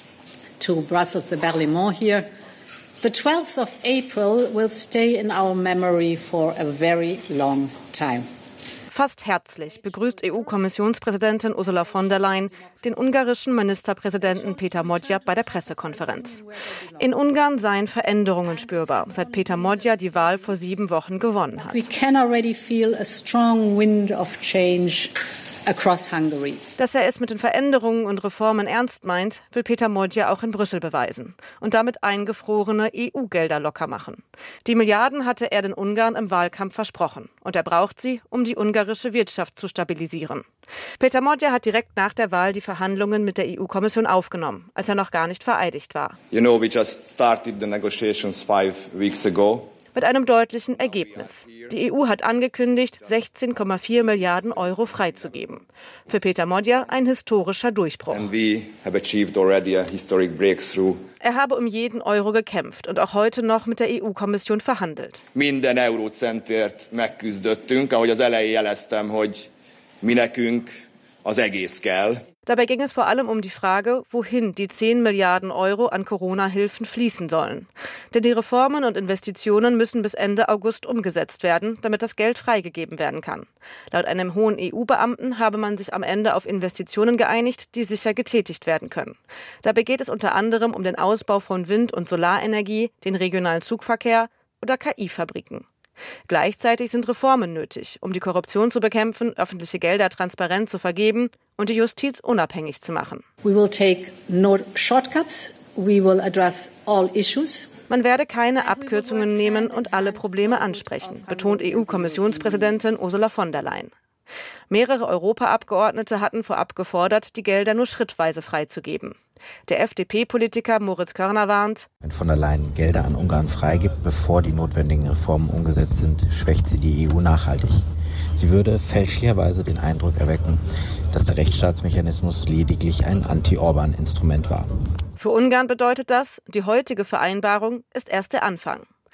to Brussels, the Parlement here. The twelfth of April will stay in our memory for a very long time. Fast herzlich begrüßt E U-Kommissionspräsidentin Ursula von der Leyen den ungarischen Ministerpräsidenten Peter Magyar bei der Pressekonferenz. In Ungarn seien Veränderungen spürbar, seit Peter Magyar die Wahl vor sieben Wochen gewonnen hat. We can already feel a strong wind of change across Hungary. Dass er es mit den Veränderungen und Reformen ernst meint, will Peter Magyar auch in Brüssel beweisen und damit eingefrorene E U-Gelder locker machen. Die Milliarden hatte er den Ungarn im Wahlkampf versprochen und er braucht sie, um die ungarische Wirtschaft zu stabilisieren. Peter Magyar hat direkt nach der Wahl die Verhandlungen mit der E U-Kommission aufgenommen, als er noch gar nicht vereidigt war. You know, we just started the negotiations five weeks ago. Mit einem deutlichen Ergebnis. Die E U hat angekündigt, sechzehn Komma vier Milliarden Euro freizugeben. Für Peter Magyar ein historischer Durchbruch. And we have achieved already a historic breakthrough. Er habe um jeden Euro gekämpft und auch heute noch mit der E U-Kommission verhandelt. Minden eurócentért megküzdöttünk, ahogy az elején jeleztem, hogy mi nekünk az egész kell. Dabei ging es vor allem um die Frage, wohin die zehn Milliarden Euro an Corona-Hilfen fließen sollen. Denn die Reformen und Investitionen müssen bis Ende August umgesetzt werden, damit das Geld freigegeben werden kann. Laut einem hohen E U-Beamten habe man sich am Ende auf Investitionen geeinigt, die sicher getätigt werden können. Dabei geht es unter anderem um den Ausbau von Wind- und Solarenergie, den regionalen Zugverkehr oder K I-Fabriken. Gleichzeitig sind Reformen nötig, um die Korruption zu bekämpfen, öffentliche Gelder transparent zu vergeben und die Justiz unabhängig zu machen. We will take no shortcuts. We will address all issues. Man werde keine Abkürzungen nehmen und alle Probleme ansprechen, betont E U-Kommissionspräsidentin Ursula von der Leyen. Mehrere Europaabgeordnete hatten vorab gefordert, die Gelder nur schrittweise freizugeben. Der F D P-Politiker Moritz Körner warnt: Wenn von der Leyen Gelder an Ungarn freigibt, bevor die notwendigen Reformen umgesetzt sind, schwächt sie die E U nachhaltig. Sie würde fälschlicherweise den Eindruck erwecken, dass der Rechtsstaatsmechanismus lediglich ein Anti-Orban-Instrument war. Für Ungarn bedeutet das, die heutige Vereinbarung ist erst der Anfang.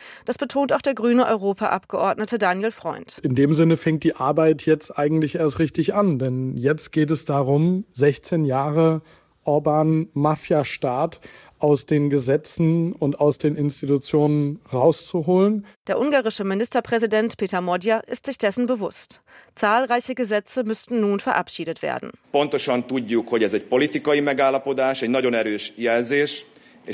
Das betont auch der grüne Europaabgeordnete Daniel Freund. In dem Sinne fängt die Arbeit jetzt eigentlich erst richtig an, denn jetzt geht es darum, sechzehn Jahre Orban-Mafia-Staat aus den Gesetzen und aus den Institutionen rauszuholen. Der ungarische Ministerpräsident Péter Modja ist sich dessen bewusst. Zahlreiche Gesetze müssten nun verabschiedet werden. Pontosan tudjuk, hogy ez egy politikai megállapodás, egy nagyon erős jelzés. Das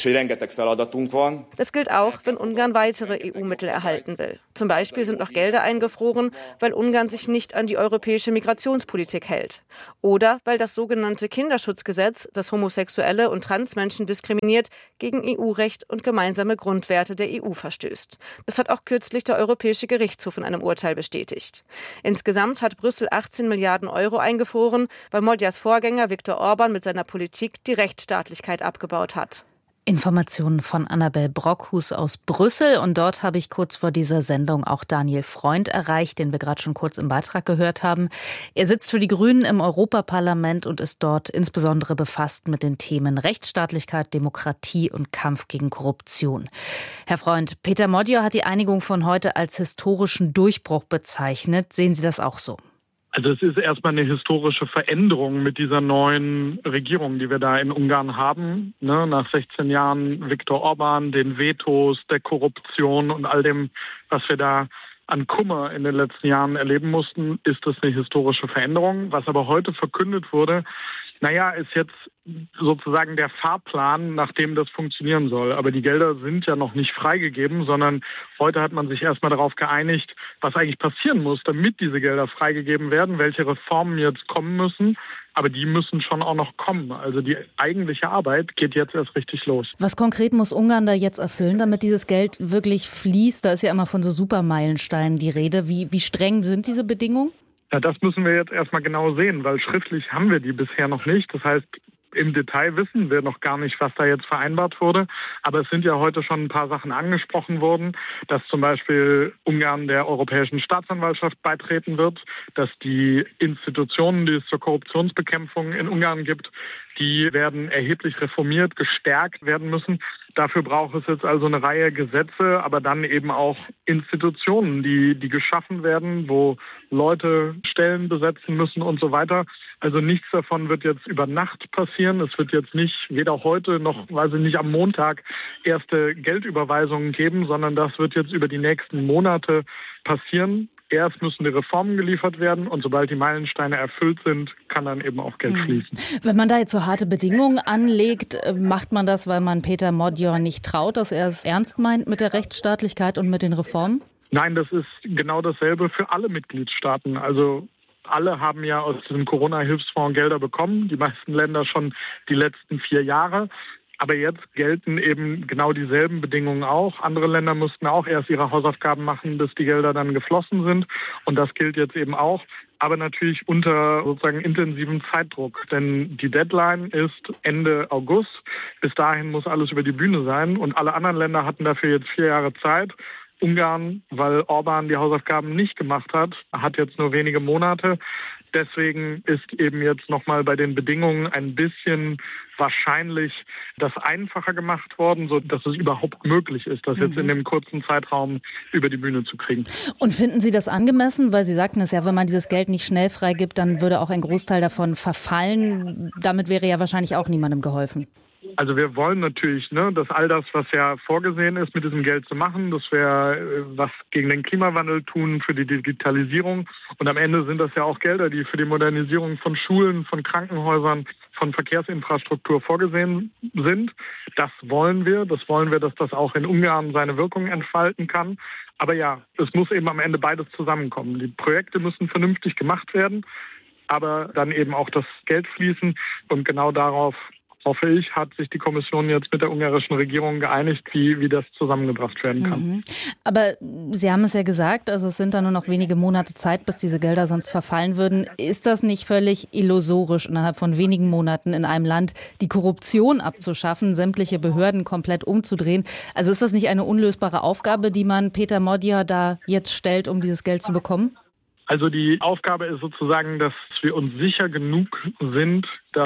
gilt auch, wenn Ungarn weitere E U-Mittel erhalten will. Zum Beispiel sind noch Gelder eingefroren, weil Ungarn sich nicht an die europäische Migrationspolitik hält. Oder weil das sogenannte Kinderschutzgesetz, das Homosexuelle und Transmenschen diskriminiert, gegen E U-Recht und gemeinsame Grundwerte der E U verstößt. Das hat auch kürzlich der Europäische Gerichtshof in einem Urteil bestätigt. Insgesamt hat Brüssel achtzehn Milliarden Euro eingefroren, weil Modjas Vorgänger Viktor Orban mit seiner Politik die Rechtsstaatlichkeit abgebaut hat. Informationen von Annabel Brockhus aus Brüssel. Und dort habe ich kurz vor dieser Sendung auch Daniel Freund erreicht, den wir gerade schon kurz im Beitrag gehört haben. Er sitzt für die Grünen im Europaparlament und ist dort insbesondere befasst mit den Themen Rechtsstaatlichkeit, Demokratie und Kampf gegen Korruption. Herr Freund, Péter Modja hat die Einigung von heute als historischen Durchbruch bezeichnet. Sehen Sie das auch so? Also es ist erstmal eine historische Veränderung mit dieser neuen Regierung, die wir da in Ungarn haben. Ne, nach sechzehn Jahren Viktor Orban, den Vetos, der Korruption und all dem, was wir da an Kummer in den letzten Jahren erleben mussten, ist das eine historische Veränderung. Was aber heute verkündet wurde, naja, ist jetzt sozusagen der Fahrplan, nach dem das funktionieren soll. Aber die Gelder sind ja noch nicht freigegeben, sondern heute hat man sich erstmal darauf geeinigt, was eigentlich passieren muss, damit diese Gelder freigegeben werden, welche Reformen jetzt kommen müssen. Aber die müssen schon auch noch kommen. Also die eigentliche Arbeit geht jetzt erst richtig los. Was konkret muss Ungarn da jetzt erfüllen, damit dieses Geld wirklich fließt? Da ist ja immer von so Supermeilensteinen die Rede. Wie, wie streng sind diese Bedingungen? Ja, das müssen wir jetzt erstmal genau sehen, weil schriftlich haben wir die bisher noch nicht. Das heißt, im Detail wissen wir noch gar nicht, was da jetzt vereinbart wurde. Aber es sind ja heute schon ein paar Sachen angesprochen worden, dass zum Beispiel Ungarn der Europäischen Staatsanwaltschaft beitreten wird, dass die Institutionen, die es zur Korruptionsbekämpfung in Ungarn gibt, die werden erheblich reformiert, gestärkt werden müssen. Dafür braucht es jetzt also eine Reihe Gesetze, aber dann eben auch Institutionen, die, die geschaffen werden, wo Leute Stellen besetzen müssen und so weiter. Also nichts davon wird jetzt über Nacht passieren. Es wird jetzt nicht, weder heute noch, weiß ich nicht, am Montag erste Geldüberweisungen geben, sondern das wird jetzt über die nächsten Monate passieren. Erst müssen die Reformen geliefert werden und sobald die Meilensteine erfüllt sind, kann dann eben auch Geld fließen. Wenn man da jetzt so harte Bedingungen anlegt, macht man das, weil man Péter Modja nicht traut, dass er es ernst meint mit der Rechtsstaatlichkeit und mit den Reformen? Nein, das ist genau dasselbe für alle Mitgliedstaaten. Also alle haben ja aus diesem Corona-Hilfsfonds Gelder bekommen, die meisten Länder schon die letzten vier Jahre. Aber jetzt gelten eben genau dieselben Bedingungen auch. Andere Länder mussten auch erst ihre Hausaufgaben machen, bis die Gelder dann geflossen sind. Und das gilt jetzt eben auch. Aber natürlich unter sozusagen intensivem Zeitdruck. Denn die Deadline ist Ende August. Bis dahin muss alles über die Bühne sein. Und alle anderen Länder hatten dafür jetzt vier Jahre Zeit. Ungarn, weil Orban die Hausaufgaben nicht gemacht hat, hat jetzt nur wenige Monate. Deswegen ist eben jetzt nochmal bei den Bedingungen ein bisschen wahrscheinlich das einfacher gemacht worden, so dass es überhaupt möglich ist, das jetzt mhm. in dem kurzen Zeitraum über die Bühne zu kriegen. Und finden Sie das angemessen? Weil Sie sagten es ja, wenn man dieses Geld nicht schnell freigibt, dann würde auch ein Großteil davon verfallen. Damit wäre ja wahrscheinlich auch niemandem geholfen. Also wir wollen natürlich, ne, dass all das, was ja vorgesehen ist, mit diesem Geld zu machen, dass wir was gegen den Klimawandel tun, für die Digitalisierung. Und am Ende sind das ja auch Gelder, die für die Modernisierung von Schulen, von Krankenhäusern, von Verkehrsinfrastruktur vorgesehen sind. Das wollen wir. Das wollen wir, dass das auch in Ungarn seine Wirkung entfalten kann. Aber ja, es muss eben am Ende beides zusammenkommen. Die Projekte müssen vernünftig gemacht werden, aber dann eben auch das Geld fließen. Und genau darauf, hoffe ich, hat sich die Kommission jetzt mit der ungarischen Regierung geeinigt, wie, wie das zusammengebracht werden kann. Mhm. Aber Sie haben es ja gesagt, also es sind da nur noch wenige Monate Zeit, bis diese Gelder sonst verfallen würden. Ist das nicht völlig illusorisch, innerhalb von wenigen Monaten in einem Land die Korruption abzuschaffen, sämtliche Behörden komplett umzudrehen? Also ist das nicht eine unlösbare Aufgabe, die man Péter Modja da jetzt stellt, um dieses Geld zu bekommen? Also die Aufgabe ist sozusagen, dass wir uns sicher genug sind, dass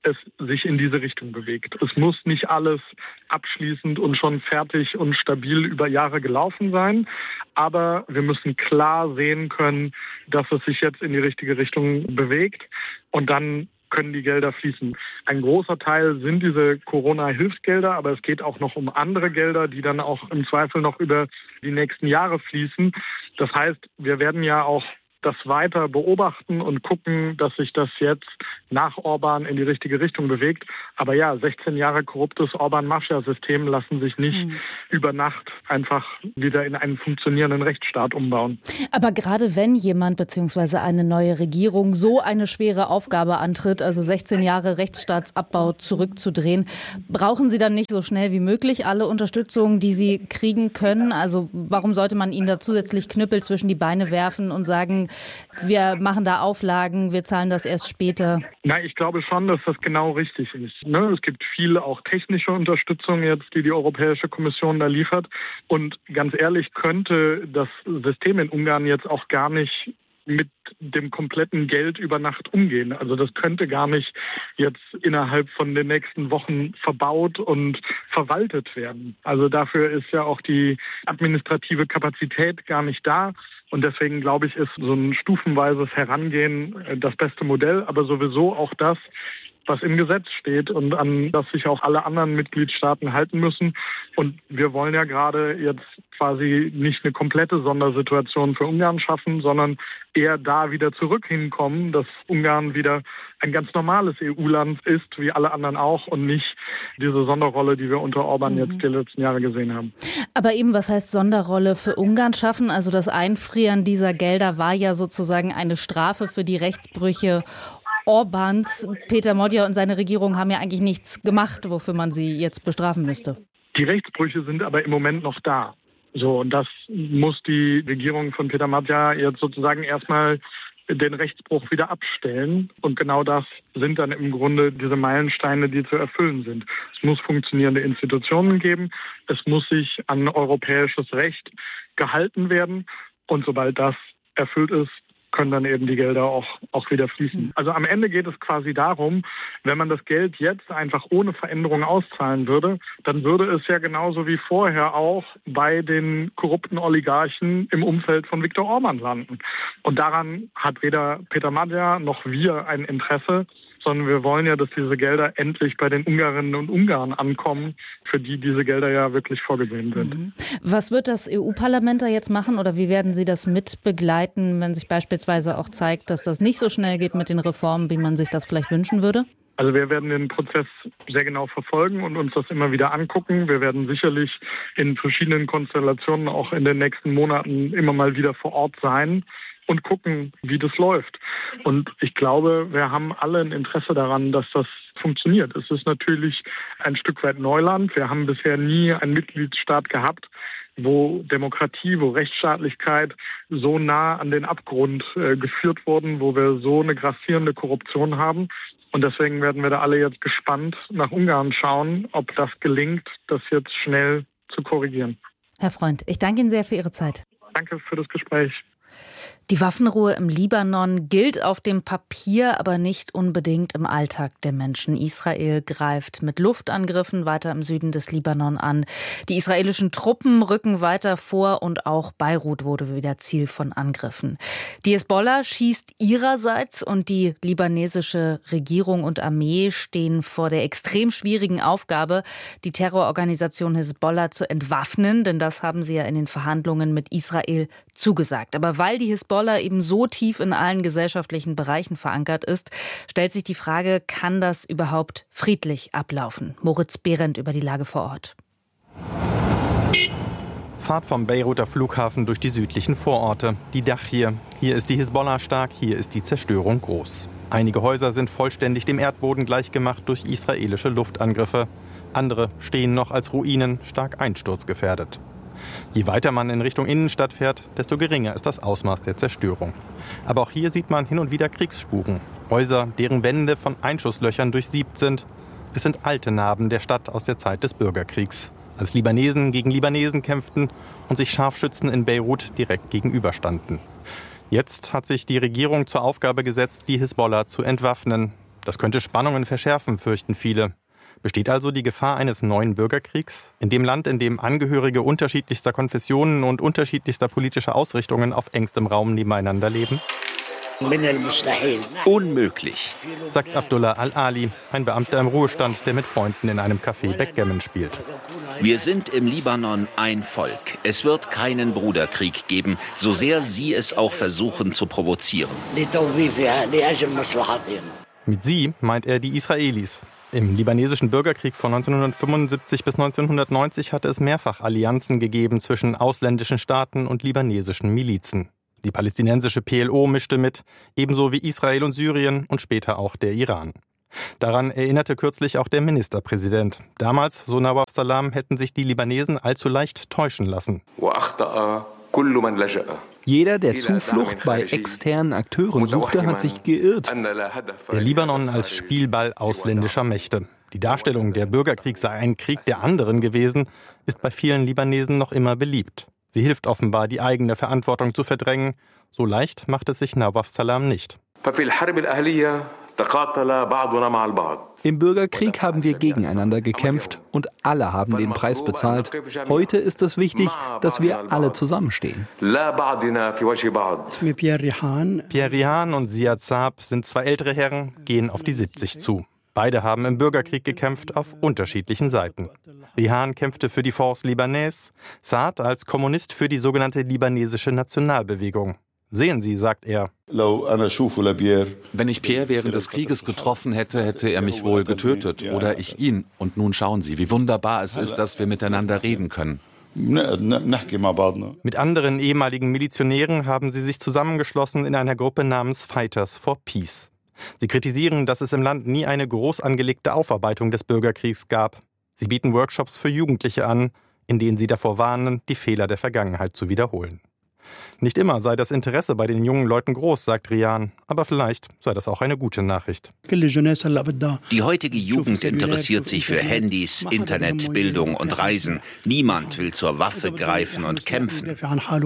es sich in diese Richtung bewegt. Es muss nicht alles abschließend und schon fertig und stabil über Jahre gelaufen sein, aber wir müssen klar sehen können, dass es sich jetzt in die richtige Richtung bewegt und dann können die Gelder fließen. Ein großer Teil sind diese Corona-Hilfsgelder, aber es geht auch noch um andere Gelder, die dann auch im Zweifel noch über die nächsten Jahre fließen. Das heißt, wir werden ja auch das weiter beobachten und gucken, dass sich das jetzt nach Orban in die richtige Richtung bewegt. Aber ja, sechzehn Jahre korruptes Orban-Mafia-System lassen sich nicht mhm. über Nacht einfach wieder in einen funktionierenden Rechtsstaat umbauen. Aber gerade wenn jemand bzw. eine neue Regierung so eine schwere Aufgabe antritt, also sechzehn Jahre Rechtsstaatsabbau zurückzudrehen, brauchen Sie dann nicht so schnell wie möglich alle Unterstützung, die Sie kriegen können? Also warum sollte man Ihnen da zusätzlich Knüppel zwischen die Beine werfen und sagen, wir machen da Auflagen, wir zahlen das erst später? Na, ich glaube schon, dass das genau richtig ist. Ne? Es gibt viel auch technische Unterstützung jetzt, die die Europäische Kommission da liefert. Und ganz ehrlich, könnte das System in Ungarn jetzt auch gar nicht mit dem kompletten Geld über Nacht umgehen. Also das könnte gar nicht jetzt innerhalb von den nächsten Wochen verbaut und verwaltet werden. Also dafür ist ja auch die administrative Kapazität gar nicht da. Und deswegen, glaube ich, ist so ein stufenweises Herangehen das beste Modell, aber sowieso auch das, was im Gesetz steht und an das sich auch alle anderen Mitgliedstaaten halten müssen. Und wir wollen ja gerade jetzt quasi nicht eine komplette Sondersituation für Ungarn schaffen, sondern eher da wieder zurück hinkommen, dass Ungarn wieder ein ganz normales E U-Land ist, wie alle anderen auch, und nicht diese Sonderrolle, die wir unter Orban mhm. jetzt die letzten Jahre gesehen haben. Aber eben, was heißt Sonderrolle für Ungarn schaffen? Also das Einfrieren dieser Gelder war ja sozusagen eine Strafe für die Rechtsbrüche Orbans. Peter Modja und seine Regierung haben ja eigentlich nichts gemacht, wofür man sie jetzt bestrafen müsste. Die Rechtsbrüche sind aber im Moment noch da. So, und das muss die Regierung von Peter Modja jetzt sozusagen erstmal den Rechtsbruch wieder abstellen. Und genau das sind dann im Grunde diese Meilensteine, die zu erfüllen sind. Es muss funktionierende Institutionen geben. Es muss sich an europäisches Recht gehalten werden. Und sobald das erfüllt ist, können dann eben die Gelder auch, auch wieder fließen. Also am Ende geht es quasi darum, wenn man das Geld jetzt einfach ohne Veränderung auszahlen würde, dann würde es ja genauso wie vorher auch bei den korrupten Oligarchen im Umfeld von Viktor Orban landen. Und daran hat weder Peter Modja noch wir ein Interesse, sondern wir wollen ja, dass diese Gelder endlich bei den Ungarinnen und Ungarn ankommen, für die diese Gelder ja wirklich vorgesehen sind. Was wird das E U-Parlament da jetzt machen oder wie werden Sie das mitbegleiten, wenn sich beispielsweise auch zeigt, dass das nicht so schnell geht mit den Reformen, wie man sich das vielleicht wünschen würde? Also wir werden den Prozess sehr genau verfolgen und uns das immer wieder angucken. Wir werden sicherlich in verschiedenen Konstellationen auch in den nächsten Monaten immer mal wieder vor Ort sein und gucken, wie das läuft. Und ich glaube, wir haben alle ein Interesse daran, dass das funktioniert. Es ist natürlich ein Stück weit Neuland. Wir haben bisher nie einen Mitgliedstaat gehabt, wo Demokratie, wo Rechtsstaatlichkeit so nah an den Abgrund äh, geführt wurden, wo wir so eine grassierende Korruption haben. Und deswegen werden wir da alle jetzt gespannt nach Ungarn schauen, ob das gelingt, das jetzt schnell zu korrigieren. Herr Freund, ich danke Ihnen sehr für Ihre Zeit. Danke für das Gespräch. Die Waffenruhe im Libanon gilt auf dem Papier, aber nicht unbedingt im Alltag der Menschen. Israel greift mit Luftangriffen weiter im Süden des Libanon an. Die israelischen Truppen rücken weiter vor und auch Beirut wurde wieder Ziel von Angriffen. Die Hisbollah schießt ihrerseits und die libanesische Regierung und Armee stehen vor der extrem schwierigen Aufgabe, die Terrororganisation Hisbollah zu entwaffnen, denn das haben sie ja in den Verhandlungen mit Israel zugesagt. Aber weil die Hisbollah eben so tief in allen gesellschaftlichen Bereichen verankert ist, stellt sich die Frage, kann das überhaupt friedlich ablaufen? Moritz Behrendt über die Lage vor Ort. Fahrt vom Beiruter Flughafen durch die südlichen Vororte. Die Dachir. Hier ist die Hisbollah stark, hier ist die Zerstörung groß. Einige Häuser sind vollständig dem Erdboden gleichgemacht durch israelische Luftangriffe. Andere stehen noch als Ruinen, stark einsturzgefährdet. Je weiter man in Richtung Innenstadt fährt, desto geringer ist das Ausmaß der Zerstörung. Aber auch hier sieht man hin und wieder Kriegsspuren. Häuser, deren Wände von Einschusslöchern durchsiebt sind. Es sind alte Narben der Stadt aus der Zeit des Bürgerkriegs, als Libanesen gegen Libanesen kämpften und sich Scharfschützen in Beirut direkt gegenüberstanden. Jetzt hat sich die Regierung zur Aufgabe gesetzt, die Hisbollah zu entwaffnen. Das könnte Spannungen verschärfen, fürchten viele. Besteht also die Gefahr eines neuen Bürgerkriegs? In dem Land, in dem Angehörige unterschiedlichster Konfessionen und unterschiedlichster politischer Ausrichtungen auf engstem Raum nebeneinander leben? Unmöglich, sagt Abdullah Al-Ali, ein Beamter im Ruhestand, der mit Freunden in einem Café Backgammon spielt. Wir sind im Libanon ein Volk. Es wird keinen Bruderkrieg geben, so sehr sie es auch versuchen zu provozieren. Mit sie meint er die Israelis. Im libanesischen Bürgerkrieg von neunzehnhundertfünfundsiebzig bis neunzehnhundertneunzig hatte es mehrfach Allianzen gegeben zwischen ausländischen Staaten und libanesischen Milizen. Die palästinensische P L O mischte mit, ebenso wie Israel und Syrien und später auch der Iran. Daran erinnerte kürzlich auch der Ministerpräsident. Damals, so Nawaf Salam, hätten sich die Libanesen allzu leicht täuschen lassen. Jeder, der Zuflucht bei externen Akteuren suchte, hat sich geirrt. Der Libanon als Spielball ausländischer Mächte. Die Darstellung, der Bürgerkrieg sei ein Krieg der anderen gewesen, ist bei vielen Libanesen noch immer beliebt. Sie hilft offenbar, die eigene Verantwortung zu verdrängen. So leicht macht es sich Nawaf Salam nicht. Im Bürgerkrieg haben wir gegeneinander gekämpft und alle haben den Preis bezahlt. Heute ist es wichtig, dass wir alle zusammenstehen. Pierre Rihan und Ziad Saab sind zwei ältere Herren, gehen auf die siebzig zu. Beide haben im Bürgerkrieg gekämpft auf unterschiedlichen Seiten. Rihan kämpfte für die Force Libanaise, Saad als Kommunist für die sogenannte libanesische Nationalbewegung. Sehen Sie, sagt er. Wenn ich Pierre während des Krieges getroffen hätte, hätte er mich wohl getötet oder ich ihn. Und nun schauen Sie, wie wunderbar es ist, dass wir miteinander reden können. Mit anderen ehemaligen Milizionären haben sie sich zusammengeschlossen in einer Gruppe namens Fighters for Peace. Sie kritisieren, dass es im Land nie eine groß angelegte Aufarbeitung des Bürgerkriegs gab. Sie bieten Workshops für Jugendliche an, in denen sie davor warnen, die Fehler der Vergangenheit zu wiederholen. Nicht immer sei das Interesse bei den jungen Leuten groß, sagt Rihan, aber vielleicht sei das auch eine gute Nachricht. Die heutige Jugend interessiert sich für Handys, Internet, Bildung und Reisen. Niemand will zur Waffe greifen und kämpfen.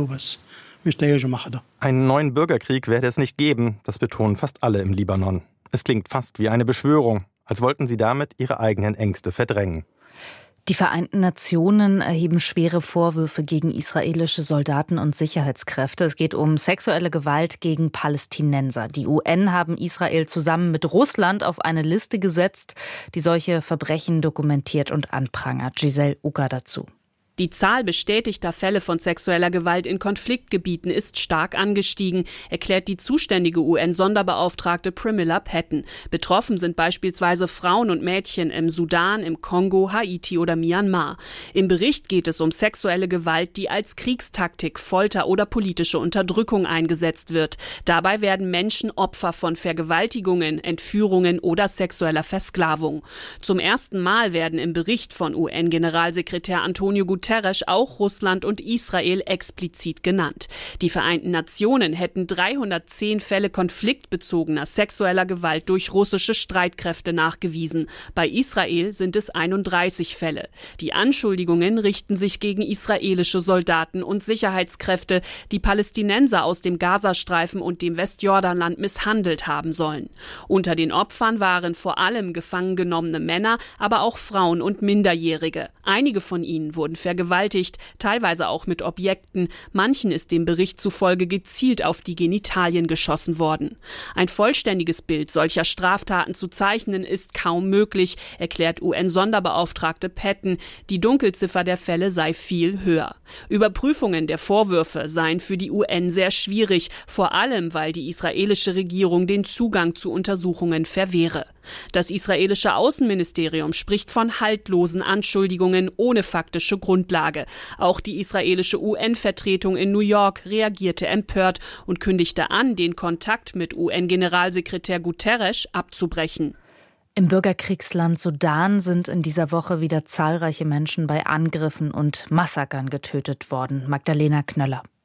Einen neuen Bürgerkrieg werde es nicht geben, das betonen fast alle im Libanon. Es klingt fast wie eine Beschwörung, als wollten sie damit ihre eigenen Ängste verdrängen. Die Vereinten Nationen erheben schwere Vorwürfe gegen israelische Soldaten und Sicherheitskräfte. Es geht um sexuelle Gewalt gegen Palästinenser. Die U N haben Israel zusammen mit Russland auf eine Liste gesetzt, die solche Verbrechen dokumentiert und anprangert. Giselle Ucker dazu. Die Zahl bestätigter Fälle von sexueller Gewalt in Konfliktgebieten ist stark angestiegen, erklärt die zuständige U N-Sonderbeauftragte Pramila Patten. Betroffen sind beispielsweise Frauen und Mädchen im Sudan, im Kongo, Haiti oder Myanmar. Im Bericht geht es um sexuelle Gewalt, die als Kriegstaktik, Folter oder politische Unterdrückung eingesetzt wird. Dabei werden Menschen Opfer von Vergewaltigungen, Entführungen oder sexueller Versklavung. Zum ersten Mal werden im Bericht von U N-Generalsekretär Antonio Guterres auch Russland und Israel explizit genannt. Die Vereinten Nationen hätten dreihundertzehn Fälle konfliktbezogener sexueller Gewalt durch russische Streitkräfte nachgewiesen. Bei Israel sind es einunddreißig Fälle. Die Anschuldigungen richten sich gegen israelische Soldaten und Sicherheitskräfte, die Palästinenser aus dem Gazastreifen und dem Westjordanland misshandelt haben sollen. Unter den Opfern waren vor allem gefangen genommene Männer, aber auch Frauen und Minderjährige. Einige von ihnen wurden vergewaltigt. vergewaltigt, teilweise auch mit Objekten. Manchen ist dem Bericht zufolge gezielt auf die Genitalien geschossen worden. Ein vollständiges Bild solcher Straftaten zu zeichnen, ist kaum möglich, erklärt U N-Sonderbeauftragte Patten. Die Dunkelziffer der Fälle sei viel höher. Überprüfungen der Vorwürfe seien für die U N sehr schwierig, vor allem weil die israelische Regierung den Zugang zu Untersuchungen verwehre. Das israelische Außenministerium spricht von haltlosen Anschuldigungen ohne faktische Grundlage. Auch die israelische U N-Vertretung in New York reagierte empört und kündigte an, den Kontakt mit U N-Generalsekretär Guterres abzubrechen. Im Bürgerkriegsland Sudan sind in dieser Woche wieder zahlreiche Menschen bei Angriffen und Massakern getötet worden. Magdalena Knöller.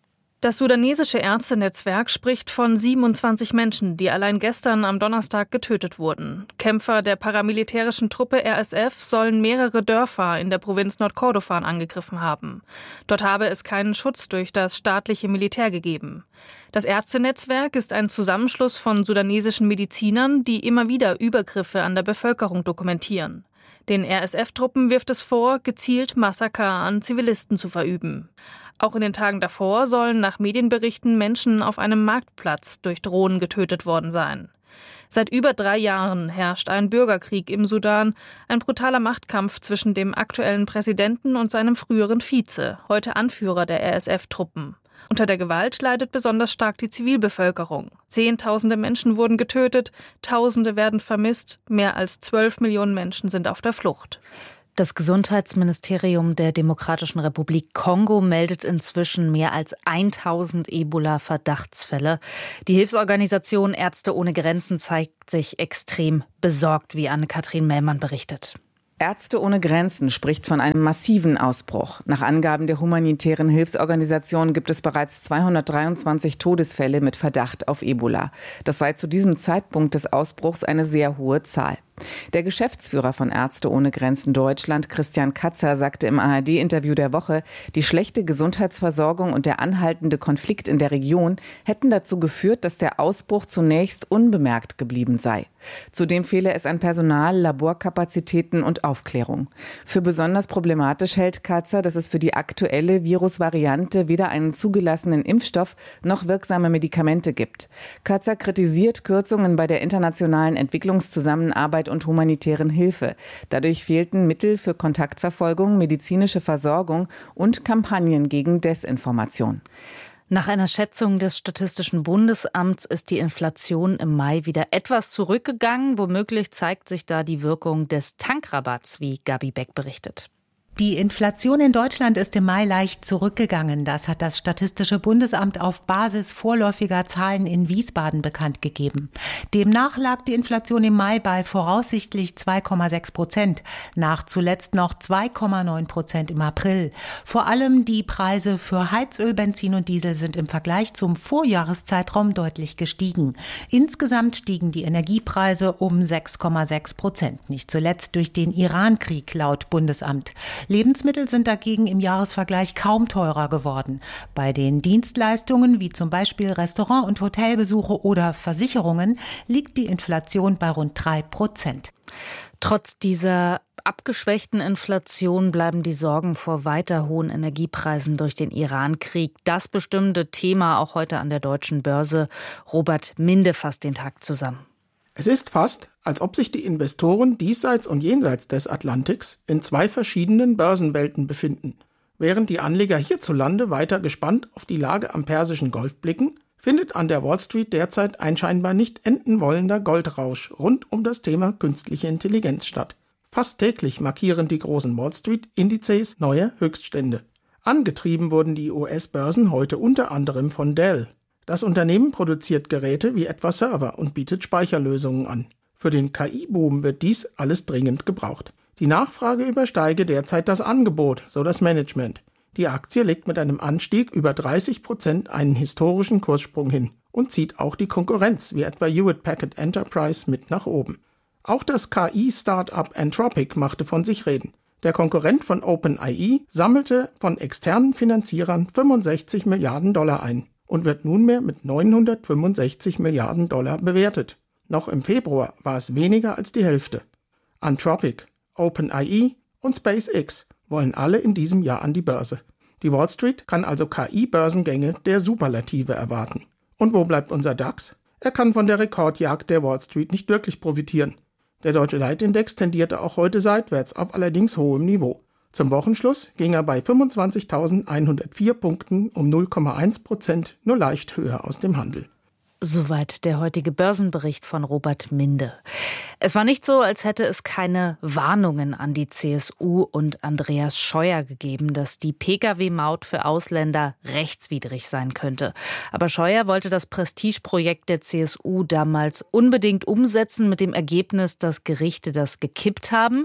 Das sudanesische Ärztenetzwerk spricht von siebenundzwanzig Menschen, die allein gestern am Donnerstag getötet wurden. Kämpfer der paramilitärischen Truppe R S F sollen mehrere Dörfer in der Provinz Nordkordofan angegriffen haben. Dort habe es keinen Schutz durch das staatliche Militär gegeben. Das Ärztenetzwerk ist ein Zusammenschluss von sudanesischen Medizinern, die immer wieder Übergriffe an der Bevölkerung dokumentieren. Den R S F-Truppen wirft es vor, gezielt Massaker an Zivilisten zu verüben. Auch in den Tagen davor sollen nach Medienberichten Menschen auf einem Marktplatz durch Drohnen getötet worden sein. Seit über drei Jahren herrscht ein Bürgerkrieg im Sudan, ein brutaler Machtkampf zwischen dem aktuellen Präsidenten und seinem früheren Vize, heute Anführer der R S F-Truppen. Unter der Gewalt leidet besonders stark die Zivilbevölkerung. Zehntausende Menschen wurden getötet, Tausende werden vermisst, mehr als zwölf Millionen Menschen sind auf der Flucht. Das Gesundheitsministerium der Demokratischen Republik Kongo meldet inzwischen mehr als tausend Ebola-Verdachtsfälle. Die Hilfsorganisation Ärzte ohne Grenzen zeigt sich extrem besorgt, wie Anne-Kathrin Mellmann berichtet. Ärzte ohne Grenzen spricht von einem massiven Ausbruch. Nach Angaben der humanitären Hilfsorganisation gibt es bereits zweihundertdreiundzwanzig Todesfälle mit Verdacht auf Ebola. Das sei zu diesem Zeitpunkt des Ausbruchs eine sehr hohe Zahl. Der Geschäftsführer von Ärzte ohne Grenzen Deutschland, Christian Katzer, sagte im A R D-Interview der Woche, die schlechte Gesundheitsversorgung und der anhaltende Konflikt in der Region hätten dazu geführt, dass der Ausbruch zunächst unbemerkt geblieben sei. Zudem fehle es an Personal, Laborkapazitäten und Aufklärung. Für besonders problematisch hält Katzer, dass es für die aktuelle Virusvariante weder einen zugelassenen Impfstoff noch wirksame Medikamente gibt. Katzer kritisiert Kürzungen bei der internationalen Entwicklungszusammenarbeit und humanitären Hilfe. Dadurch fehlten Mittel für Kontaktverfolgung, medizinische Versorgung und Kampagnen gegen Desinformation. Nach einer Schätzung des Statistischen Bundesamts ist die Inflation im Mai wieder etwas zurückgegangen. Womöglich zeigt sich da die Wirkung des Tankrabatts, wie Gabi Beck berichtet. Die Inflation in Deutschland ist im Mai leicht zurückgegangen. Das hat das Statistische Bundesamt auf Basis vorläufiger Zahlen in Wiesbaden bekannt gegeben. Demnach lag die Inflation im Mai bei voraussichtlich zwei Komma sechs Prozent, nach zuletzt noch zwei Komma neun Prozent im April. Vor allem die Preise für Heizöl, Benzin und Diesel sind im Vergleich zum Vorjahreszeitraum deutlich gestiegen. Insgesamt stiegen die Energiepreise um sechs Komma sechs Prozent, nicht zuletzt durch den Iran-Krieg laut Bundesamt. Lebensmittel sind dagegen im Jahresvergleich kaum teurer geworden. Bei den Dienstleistungen wie zum Beispiel Restaurant- und Hotelbesuche oder Versicherungen liegt die Inflation bei rund drei Prozent. Trotz dieser abgeschwächten Inflation bleiben die Sorgen vor weiter hohen Energiepreisen durch den Iran-Krieg das bestimmte Thema auch heute an der deutschen Börse. Robert Minde fasst den Tag zusammen. Es ist fast, als ob sich die Investoren diesseits und jenseits des Atlantiks in zwei verschiedenen Börsenwelten befinden. Während die Anleger hierzulande weiter gespannt auf die Lage am Persischen Golf blicken, findet an der Wall Street derzeit ein scheinbar nicht enden wollender Goldrausch rund um das Thema künstliche Intelligenz statt. Fast täglich markieren die großen Wall Street-Indizes neue Höchststände. Angetrieben wurden die U S-Börsen heute unter anderem von Dell. Das Unternehmen produziert Geräte wie etwa Server und bietet Speicherlösungen an. Für den K I-Boom wird dies alles dringend gebraucht. Die Nachfrage übersteige derzeit das Angebot, so das Management. Die Aktie legt mit einem Anstieg über dreißig Prozent einen historischen Kurssprung hin und zieht auch die Konkurrenz wie etwa Hewlett Packard Enterprise mit nach oben. Auch das K I-Startup Anthropic machte von sich reden. Der Konkurrent von OpenAI sammelte von externen Finanzierern fünfundsechzig Milliarden Dollar ein und wird nunmehr mit neunhundertfünfundsechzig Milliarden Dollar bewertet. Noch im Februar war es weniger als die Hälfte. Anthropic, OpenAI und SpaceX wollen alle in diesem Jahr an die Börse. Die Wall Street kann also K I-Börsengänge der Superlative erwarten. Und wo bleibt unser DAX? Er kann von der Rekordjagd der Wall Street nicht wirklich profitieren. Der deutsche Leitindex tendierte auch heute seitwärts auf allerdings hohem Niveau. Zum Wochenschluss ging er bei fünfundzwanzigtausendeinhundertvier Punkten um null Komma eins Prozent nur leicht höher aus dem Handel. Soweit der heutige Börsenbericht von Robert Minde. Es war nicht so, als hätte es keine Warnungen an die C S U und Andreas Scheuer gegeben, dass die Pkw-Maut für Ausländer rechtswidrig sein könnte. Aber Scheuer wollte das Prestigeprojekt der C S U damals unbedingt umsetzen, mit dem Ergebnis, dass Gerichte das gekippt haben.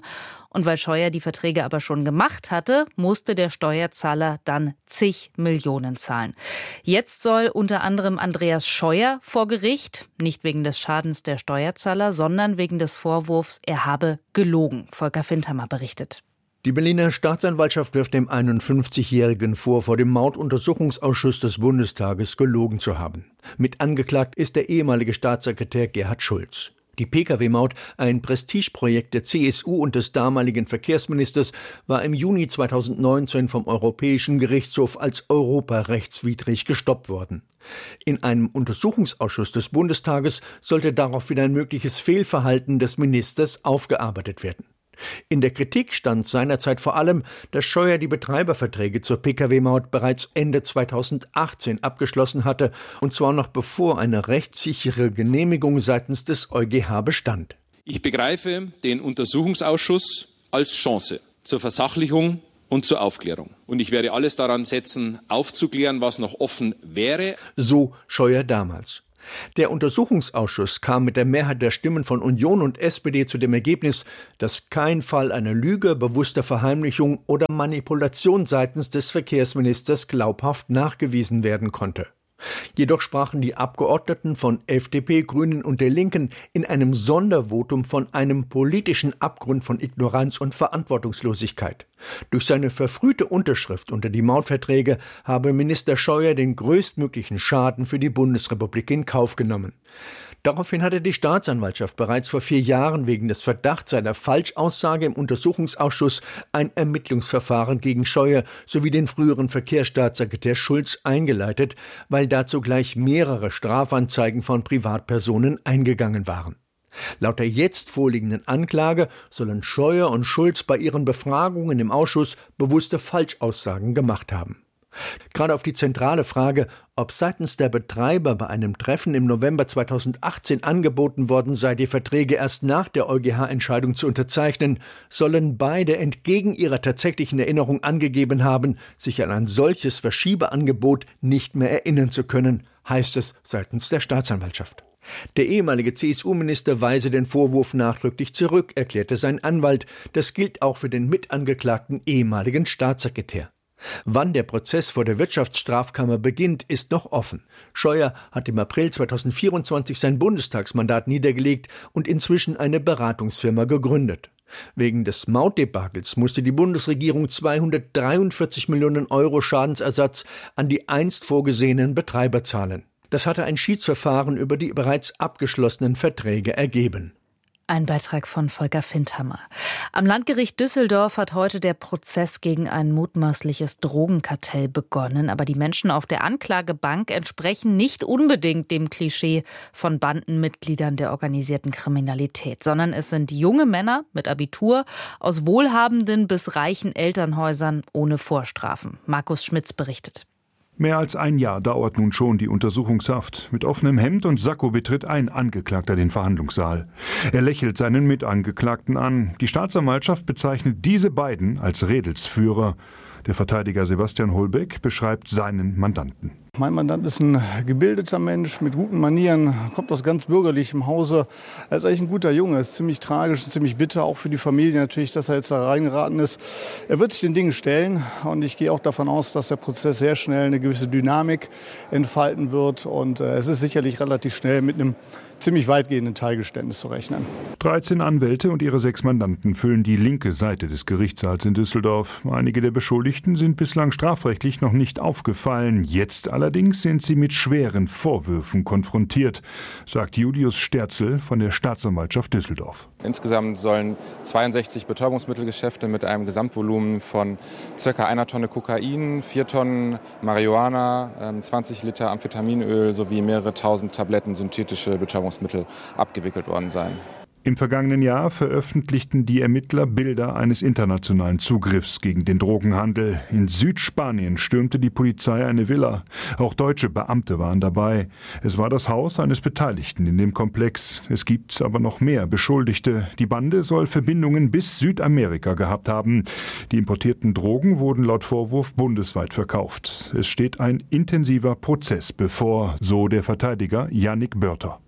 Und weil Scheuer die Verträge aber schon gemacht hatte, musste der Steuerzahler dann zig Millionen zahlen. Jetzt soll unter anderem Andreas Scheuer vor Gericht, nicht wegen des Schadens der Steuerzahler, sondern wegen des Vorwurfs, er habe gelogen. Volker Findhammer berichtet. Die Berliner Staatsanwaltschaft wirft dem einundfünfzigjährigen vor, vor dem Morduntersuchungsausschuss des Bundestages gelogen zu haben. Mit angeklagt ist der ehemalige Staatssekretär Gerhard Schulz. Die Pkw-Maut, ein Prestigeprojekt der C S U und des damaligen Verkehrsministers, war im Juni zweitausendneunzehn vom Europäischen Gerichtshof als europarechtswidrig gestoppt worden. In einem Untersuchungsausschuss des Bundestages sollte daraufhin ein mögliches Fehlverhalten des Ministers aufgearbeitet werden. In der Kritik stand seinerzeit vor allem, dass Scheuer die Betreiberverträge zur Pkw-Maut bereits Ende zweitausendachtzehn abgeschlossen hatte, und zwar noch bevor eine rechtssichere Genehmigung seitens des EuGH bestand. Ich begreife den Untersuchungsausschuss als Chance zur Versachlichung und zur Aufklärung. Und ich werde alles daran setzen, aufzuklären, was noch offen wäre. So Scheuer damals. Der Untersuchungsausschuss kam mit der Mehrheit der Stimmen von Union und S P D zu dem Ergebnis, dass kein Fall einer Lüge, bewusster Verheimlichung oder Manipulation seitens des Verkehrsministers glaubhaft nachgewiesen werden konnte. Jedoch sprachen die Abgeordneten von F D P, Grünen und der Linken in einem Sondervotum von einem politischen Abgrund von Ignoranz und Verantwortungslosigkeit. Durch seine verfrühte Unterschrift unter die Mautverträge habe Minister Scheuer den größtmöglichen Schaden für die Bundesrepublik in Kauf genommen. Daraufhin hatte die Staatsanwaltschaft bereits vor vier Jahren wegen des Verdachts einer Falschaussage im Untersuchungsausschuss ein Ermittlungsverfahren gegen Scheuer sowie den früheren Verkehrsstaatssekretär Schulz eingeleitet, weil dazu gleich mehrere Strafanzeigen von Privatpersonen eingegangen waren. Laut der jetzt vorliegenden Anklage sollen Scheuer und Schulz bei ihren Befragungen im Ausschuss bewusste Falschaussagen gemacht haben. Gerade auf die zentrale Frage, ob seitens der Betreiber bei einem Treffen im November zweitausendachtzehn angeboten worden sei, die Verträge erst nach der EuGH-Entscheidung zu unterzeichnen, sollen beide entgegen ihrer tatsächlichen Erinnerung angegeben haben, sich an ein solches Verschiebeangebot nicht mehr erinnern zu können, heißt es seitens der Staatsanwaltschaft. Der ehemalige C S U-Minister weise den Vorwurf nachdrücklich zurück, erklärte sein Anwalt. Das gilt auch für den mitangeklagten ehemaligen Staatssekretär. Wann der Prozess vor der Wirtschaftsstrafkammer beginnt, ist noch offen. Scheuer hat im April zweitausendvierundzwanzig sein Bundestagsmandat niedergelegt und inzwischen eine Beratungsfirma gegründet. Wegen des Mautdebakels musste die Bundesregierung zweihundertdreiundvierzig Millionen Euro Schadensersatz an die einst vorgesehenen Betreiber zahlen. Das hatte ein Schiedsverfahren über die bereits abgeschlossenen Verträge ergeben. Ein Beitrag von Volker Findhammer. Am Landgericht Düsseldorf hat heute der Prozess gegen ein mutmaßliches Drogenkartell begonnen. Aber die Menschen auf der Anklagebank entsprechen nicht unbedingt dem Klischee von Bandenmitgliedern der organisierten Kriminalität, sondern es sind junge Männer mit Abitur aus wohlhabenden bis reichen Elternhäusern ohne Vorstrafen. Markus Schmitz berichtet. Mehr als ein Jahr dauert nun schon die Untersuchungshaft. Mit offenem Hemd und Sakko betritt ein Angeklagter den Verhandlungssaal. Er lächelt seinen Mitangeklagten an. Die Staatsanwaltschaft bezeichnet diese beiden als Redelsführer. Der Verteidiger Sebastian Holbeck beschreibt seinen Mandanten. Mein Mandant ist ein gebildeter Mensch mit guten Manieren, kommt aus ganz bürgerlichem Hause. Er ist eigentlich ein guter Junge, er ist ziemlich tragisch und ziemlich bitter, auch für die Familie natürlich, dass er jetzt da reingeraten ist. Er wird sich den Dingen stellen und ich gehe auch davon aus, dass der Prozess sehr schnell eine gewisse Dynamik entfalten wird. Und äh, es ist sicherlich relativ schnell mit einem ziemlich weitgehenden Teilgeständnis zu rechnen. dreizehn Anwälte und ihre sechs Mandanten füllen die linke Seite des Gerichtssaals in Düsseldorf. Einige der Beschuldigten sind bislang strafrechtlich noch nicht aufgefallen. Jetzt allerdings sind sie mit schweren Vorwürfen konfrontiert, sagt Julius Sterzel von der Staatsanwaltschaft Düsseldorf. Insgesamt sollen zweiundsechzig Betäubungsmittelgeschäfte mit einem Gesamtvolumen von ca. einer Tonne Kokain, vier Tonnen Marihuana, zwanzig Liter Amphetaminöl sowie mehrere tausend Tabletten synthetische Betäubungsmittel abgewickelt worden sein. Im vergangenen Jahr veröffentlichten die Ermittler Bilder eines internationalen Zugriffs gegen den Drogenhandel. In Südspanien stürmte die Polizei eine Villa. Auch deutsche Beamte waren dabei. Es war das Haus eines Beteiligten in dem Komplex. Es gibt aber noch mehr Beschuldigte. Die Bande soll Verbindungen bis Südamerika gehabt haben. Die importierten Drogen wurden laut Vorwurf bundesweit verkauft. Es steht ein intensiver Prozess bevor, so der Verteidiger Yannick Börter.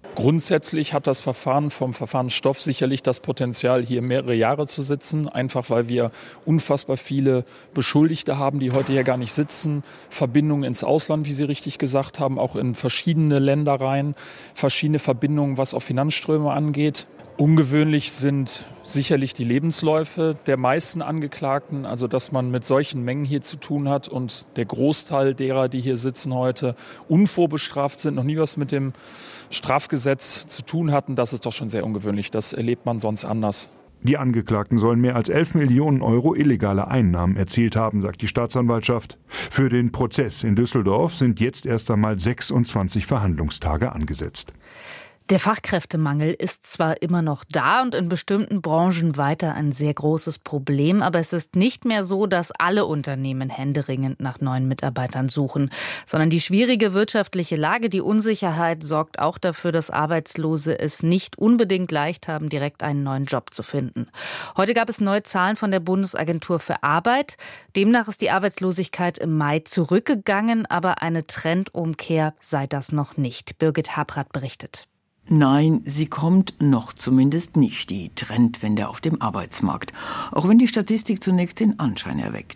Grundsätzlich hat das Verfahren vom Verfahrensstoff sicherlich das Potenzial, hier mehrere Jahre zu sitzen, einfach weil wir unfassbar viele Beschuldigte haben, die heute hier gar nicht sitzen, Verbindungen ins Ausland, wie Sie richtig gesagt haben, auch in verschiedene Länder rein, verschiedene Verbindungen, was auch Finanzströme angeht. Ungewöhnlich sind sicherlich die Lebensläufe der meisten Angeklagten, also dass man mit solchen Mengen hier zu tun hat und der Großteil derer, die hier sitzen heute, unvorbestraft sind, noch nie was mit dem Strafgesetz zu tun hatten. Das ist doch schon sehr ungewöhnlich, das erlebt man sonst anders. Die Angeklagten sollen mehr als elf Millionen Euro illegale Einnahmen erzielt haben, sagt die Staatsanwaltschaft. Für den Prozess in Düsseldorf sind jetzt erst einmal sechsundzwanzig Verhandlungstage angesetzt. Der Fachkräftemangel ist zwar immer noch da und in bestimmten Branchen weiter ein sehr großes Problem, aber es ist nicht mehr so, dass alle Unternehmen händeringend nach neuen Mitarbeitern suchen, sondern die schwierige wirtschaftliche Lage, die Unsicherheit sorgt auch dafür, dass Arbeitslose es nicht unbedingt leicht haben, direkt einen neuen Job zu finden. Heute gab es neue Zahlen von der Bundesagentur für Arbeit. Demnach ist die Arbeitslosigkeit im Mai zurückgegangen, aber eine Trendumkehr sei das noch nicht. Birgit Habrath berichtet. Nein, sie kommt noch zumindest nicht, die Trendwende auf dem Arbeitsmarkt. Auch wenn die Statistik zunächst den Anschein erweckt.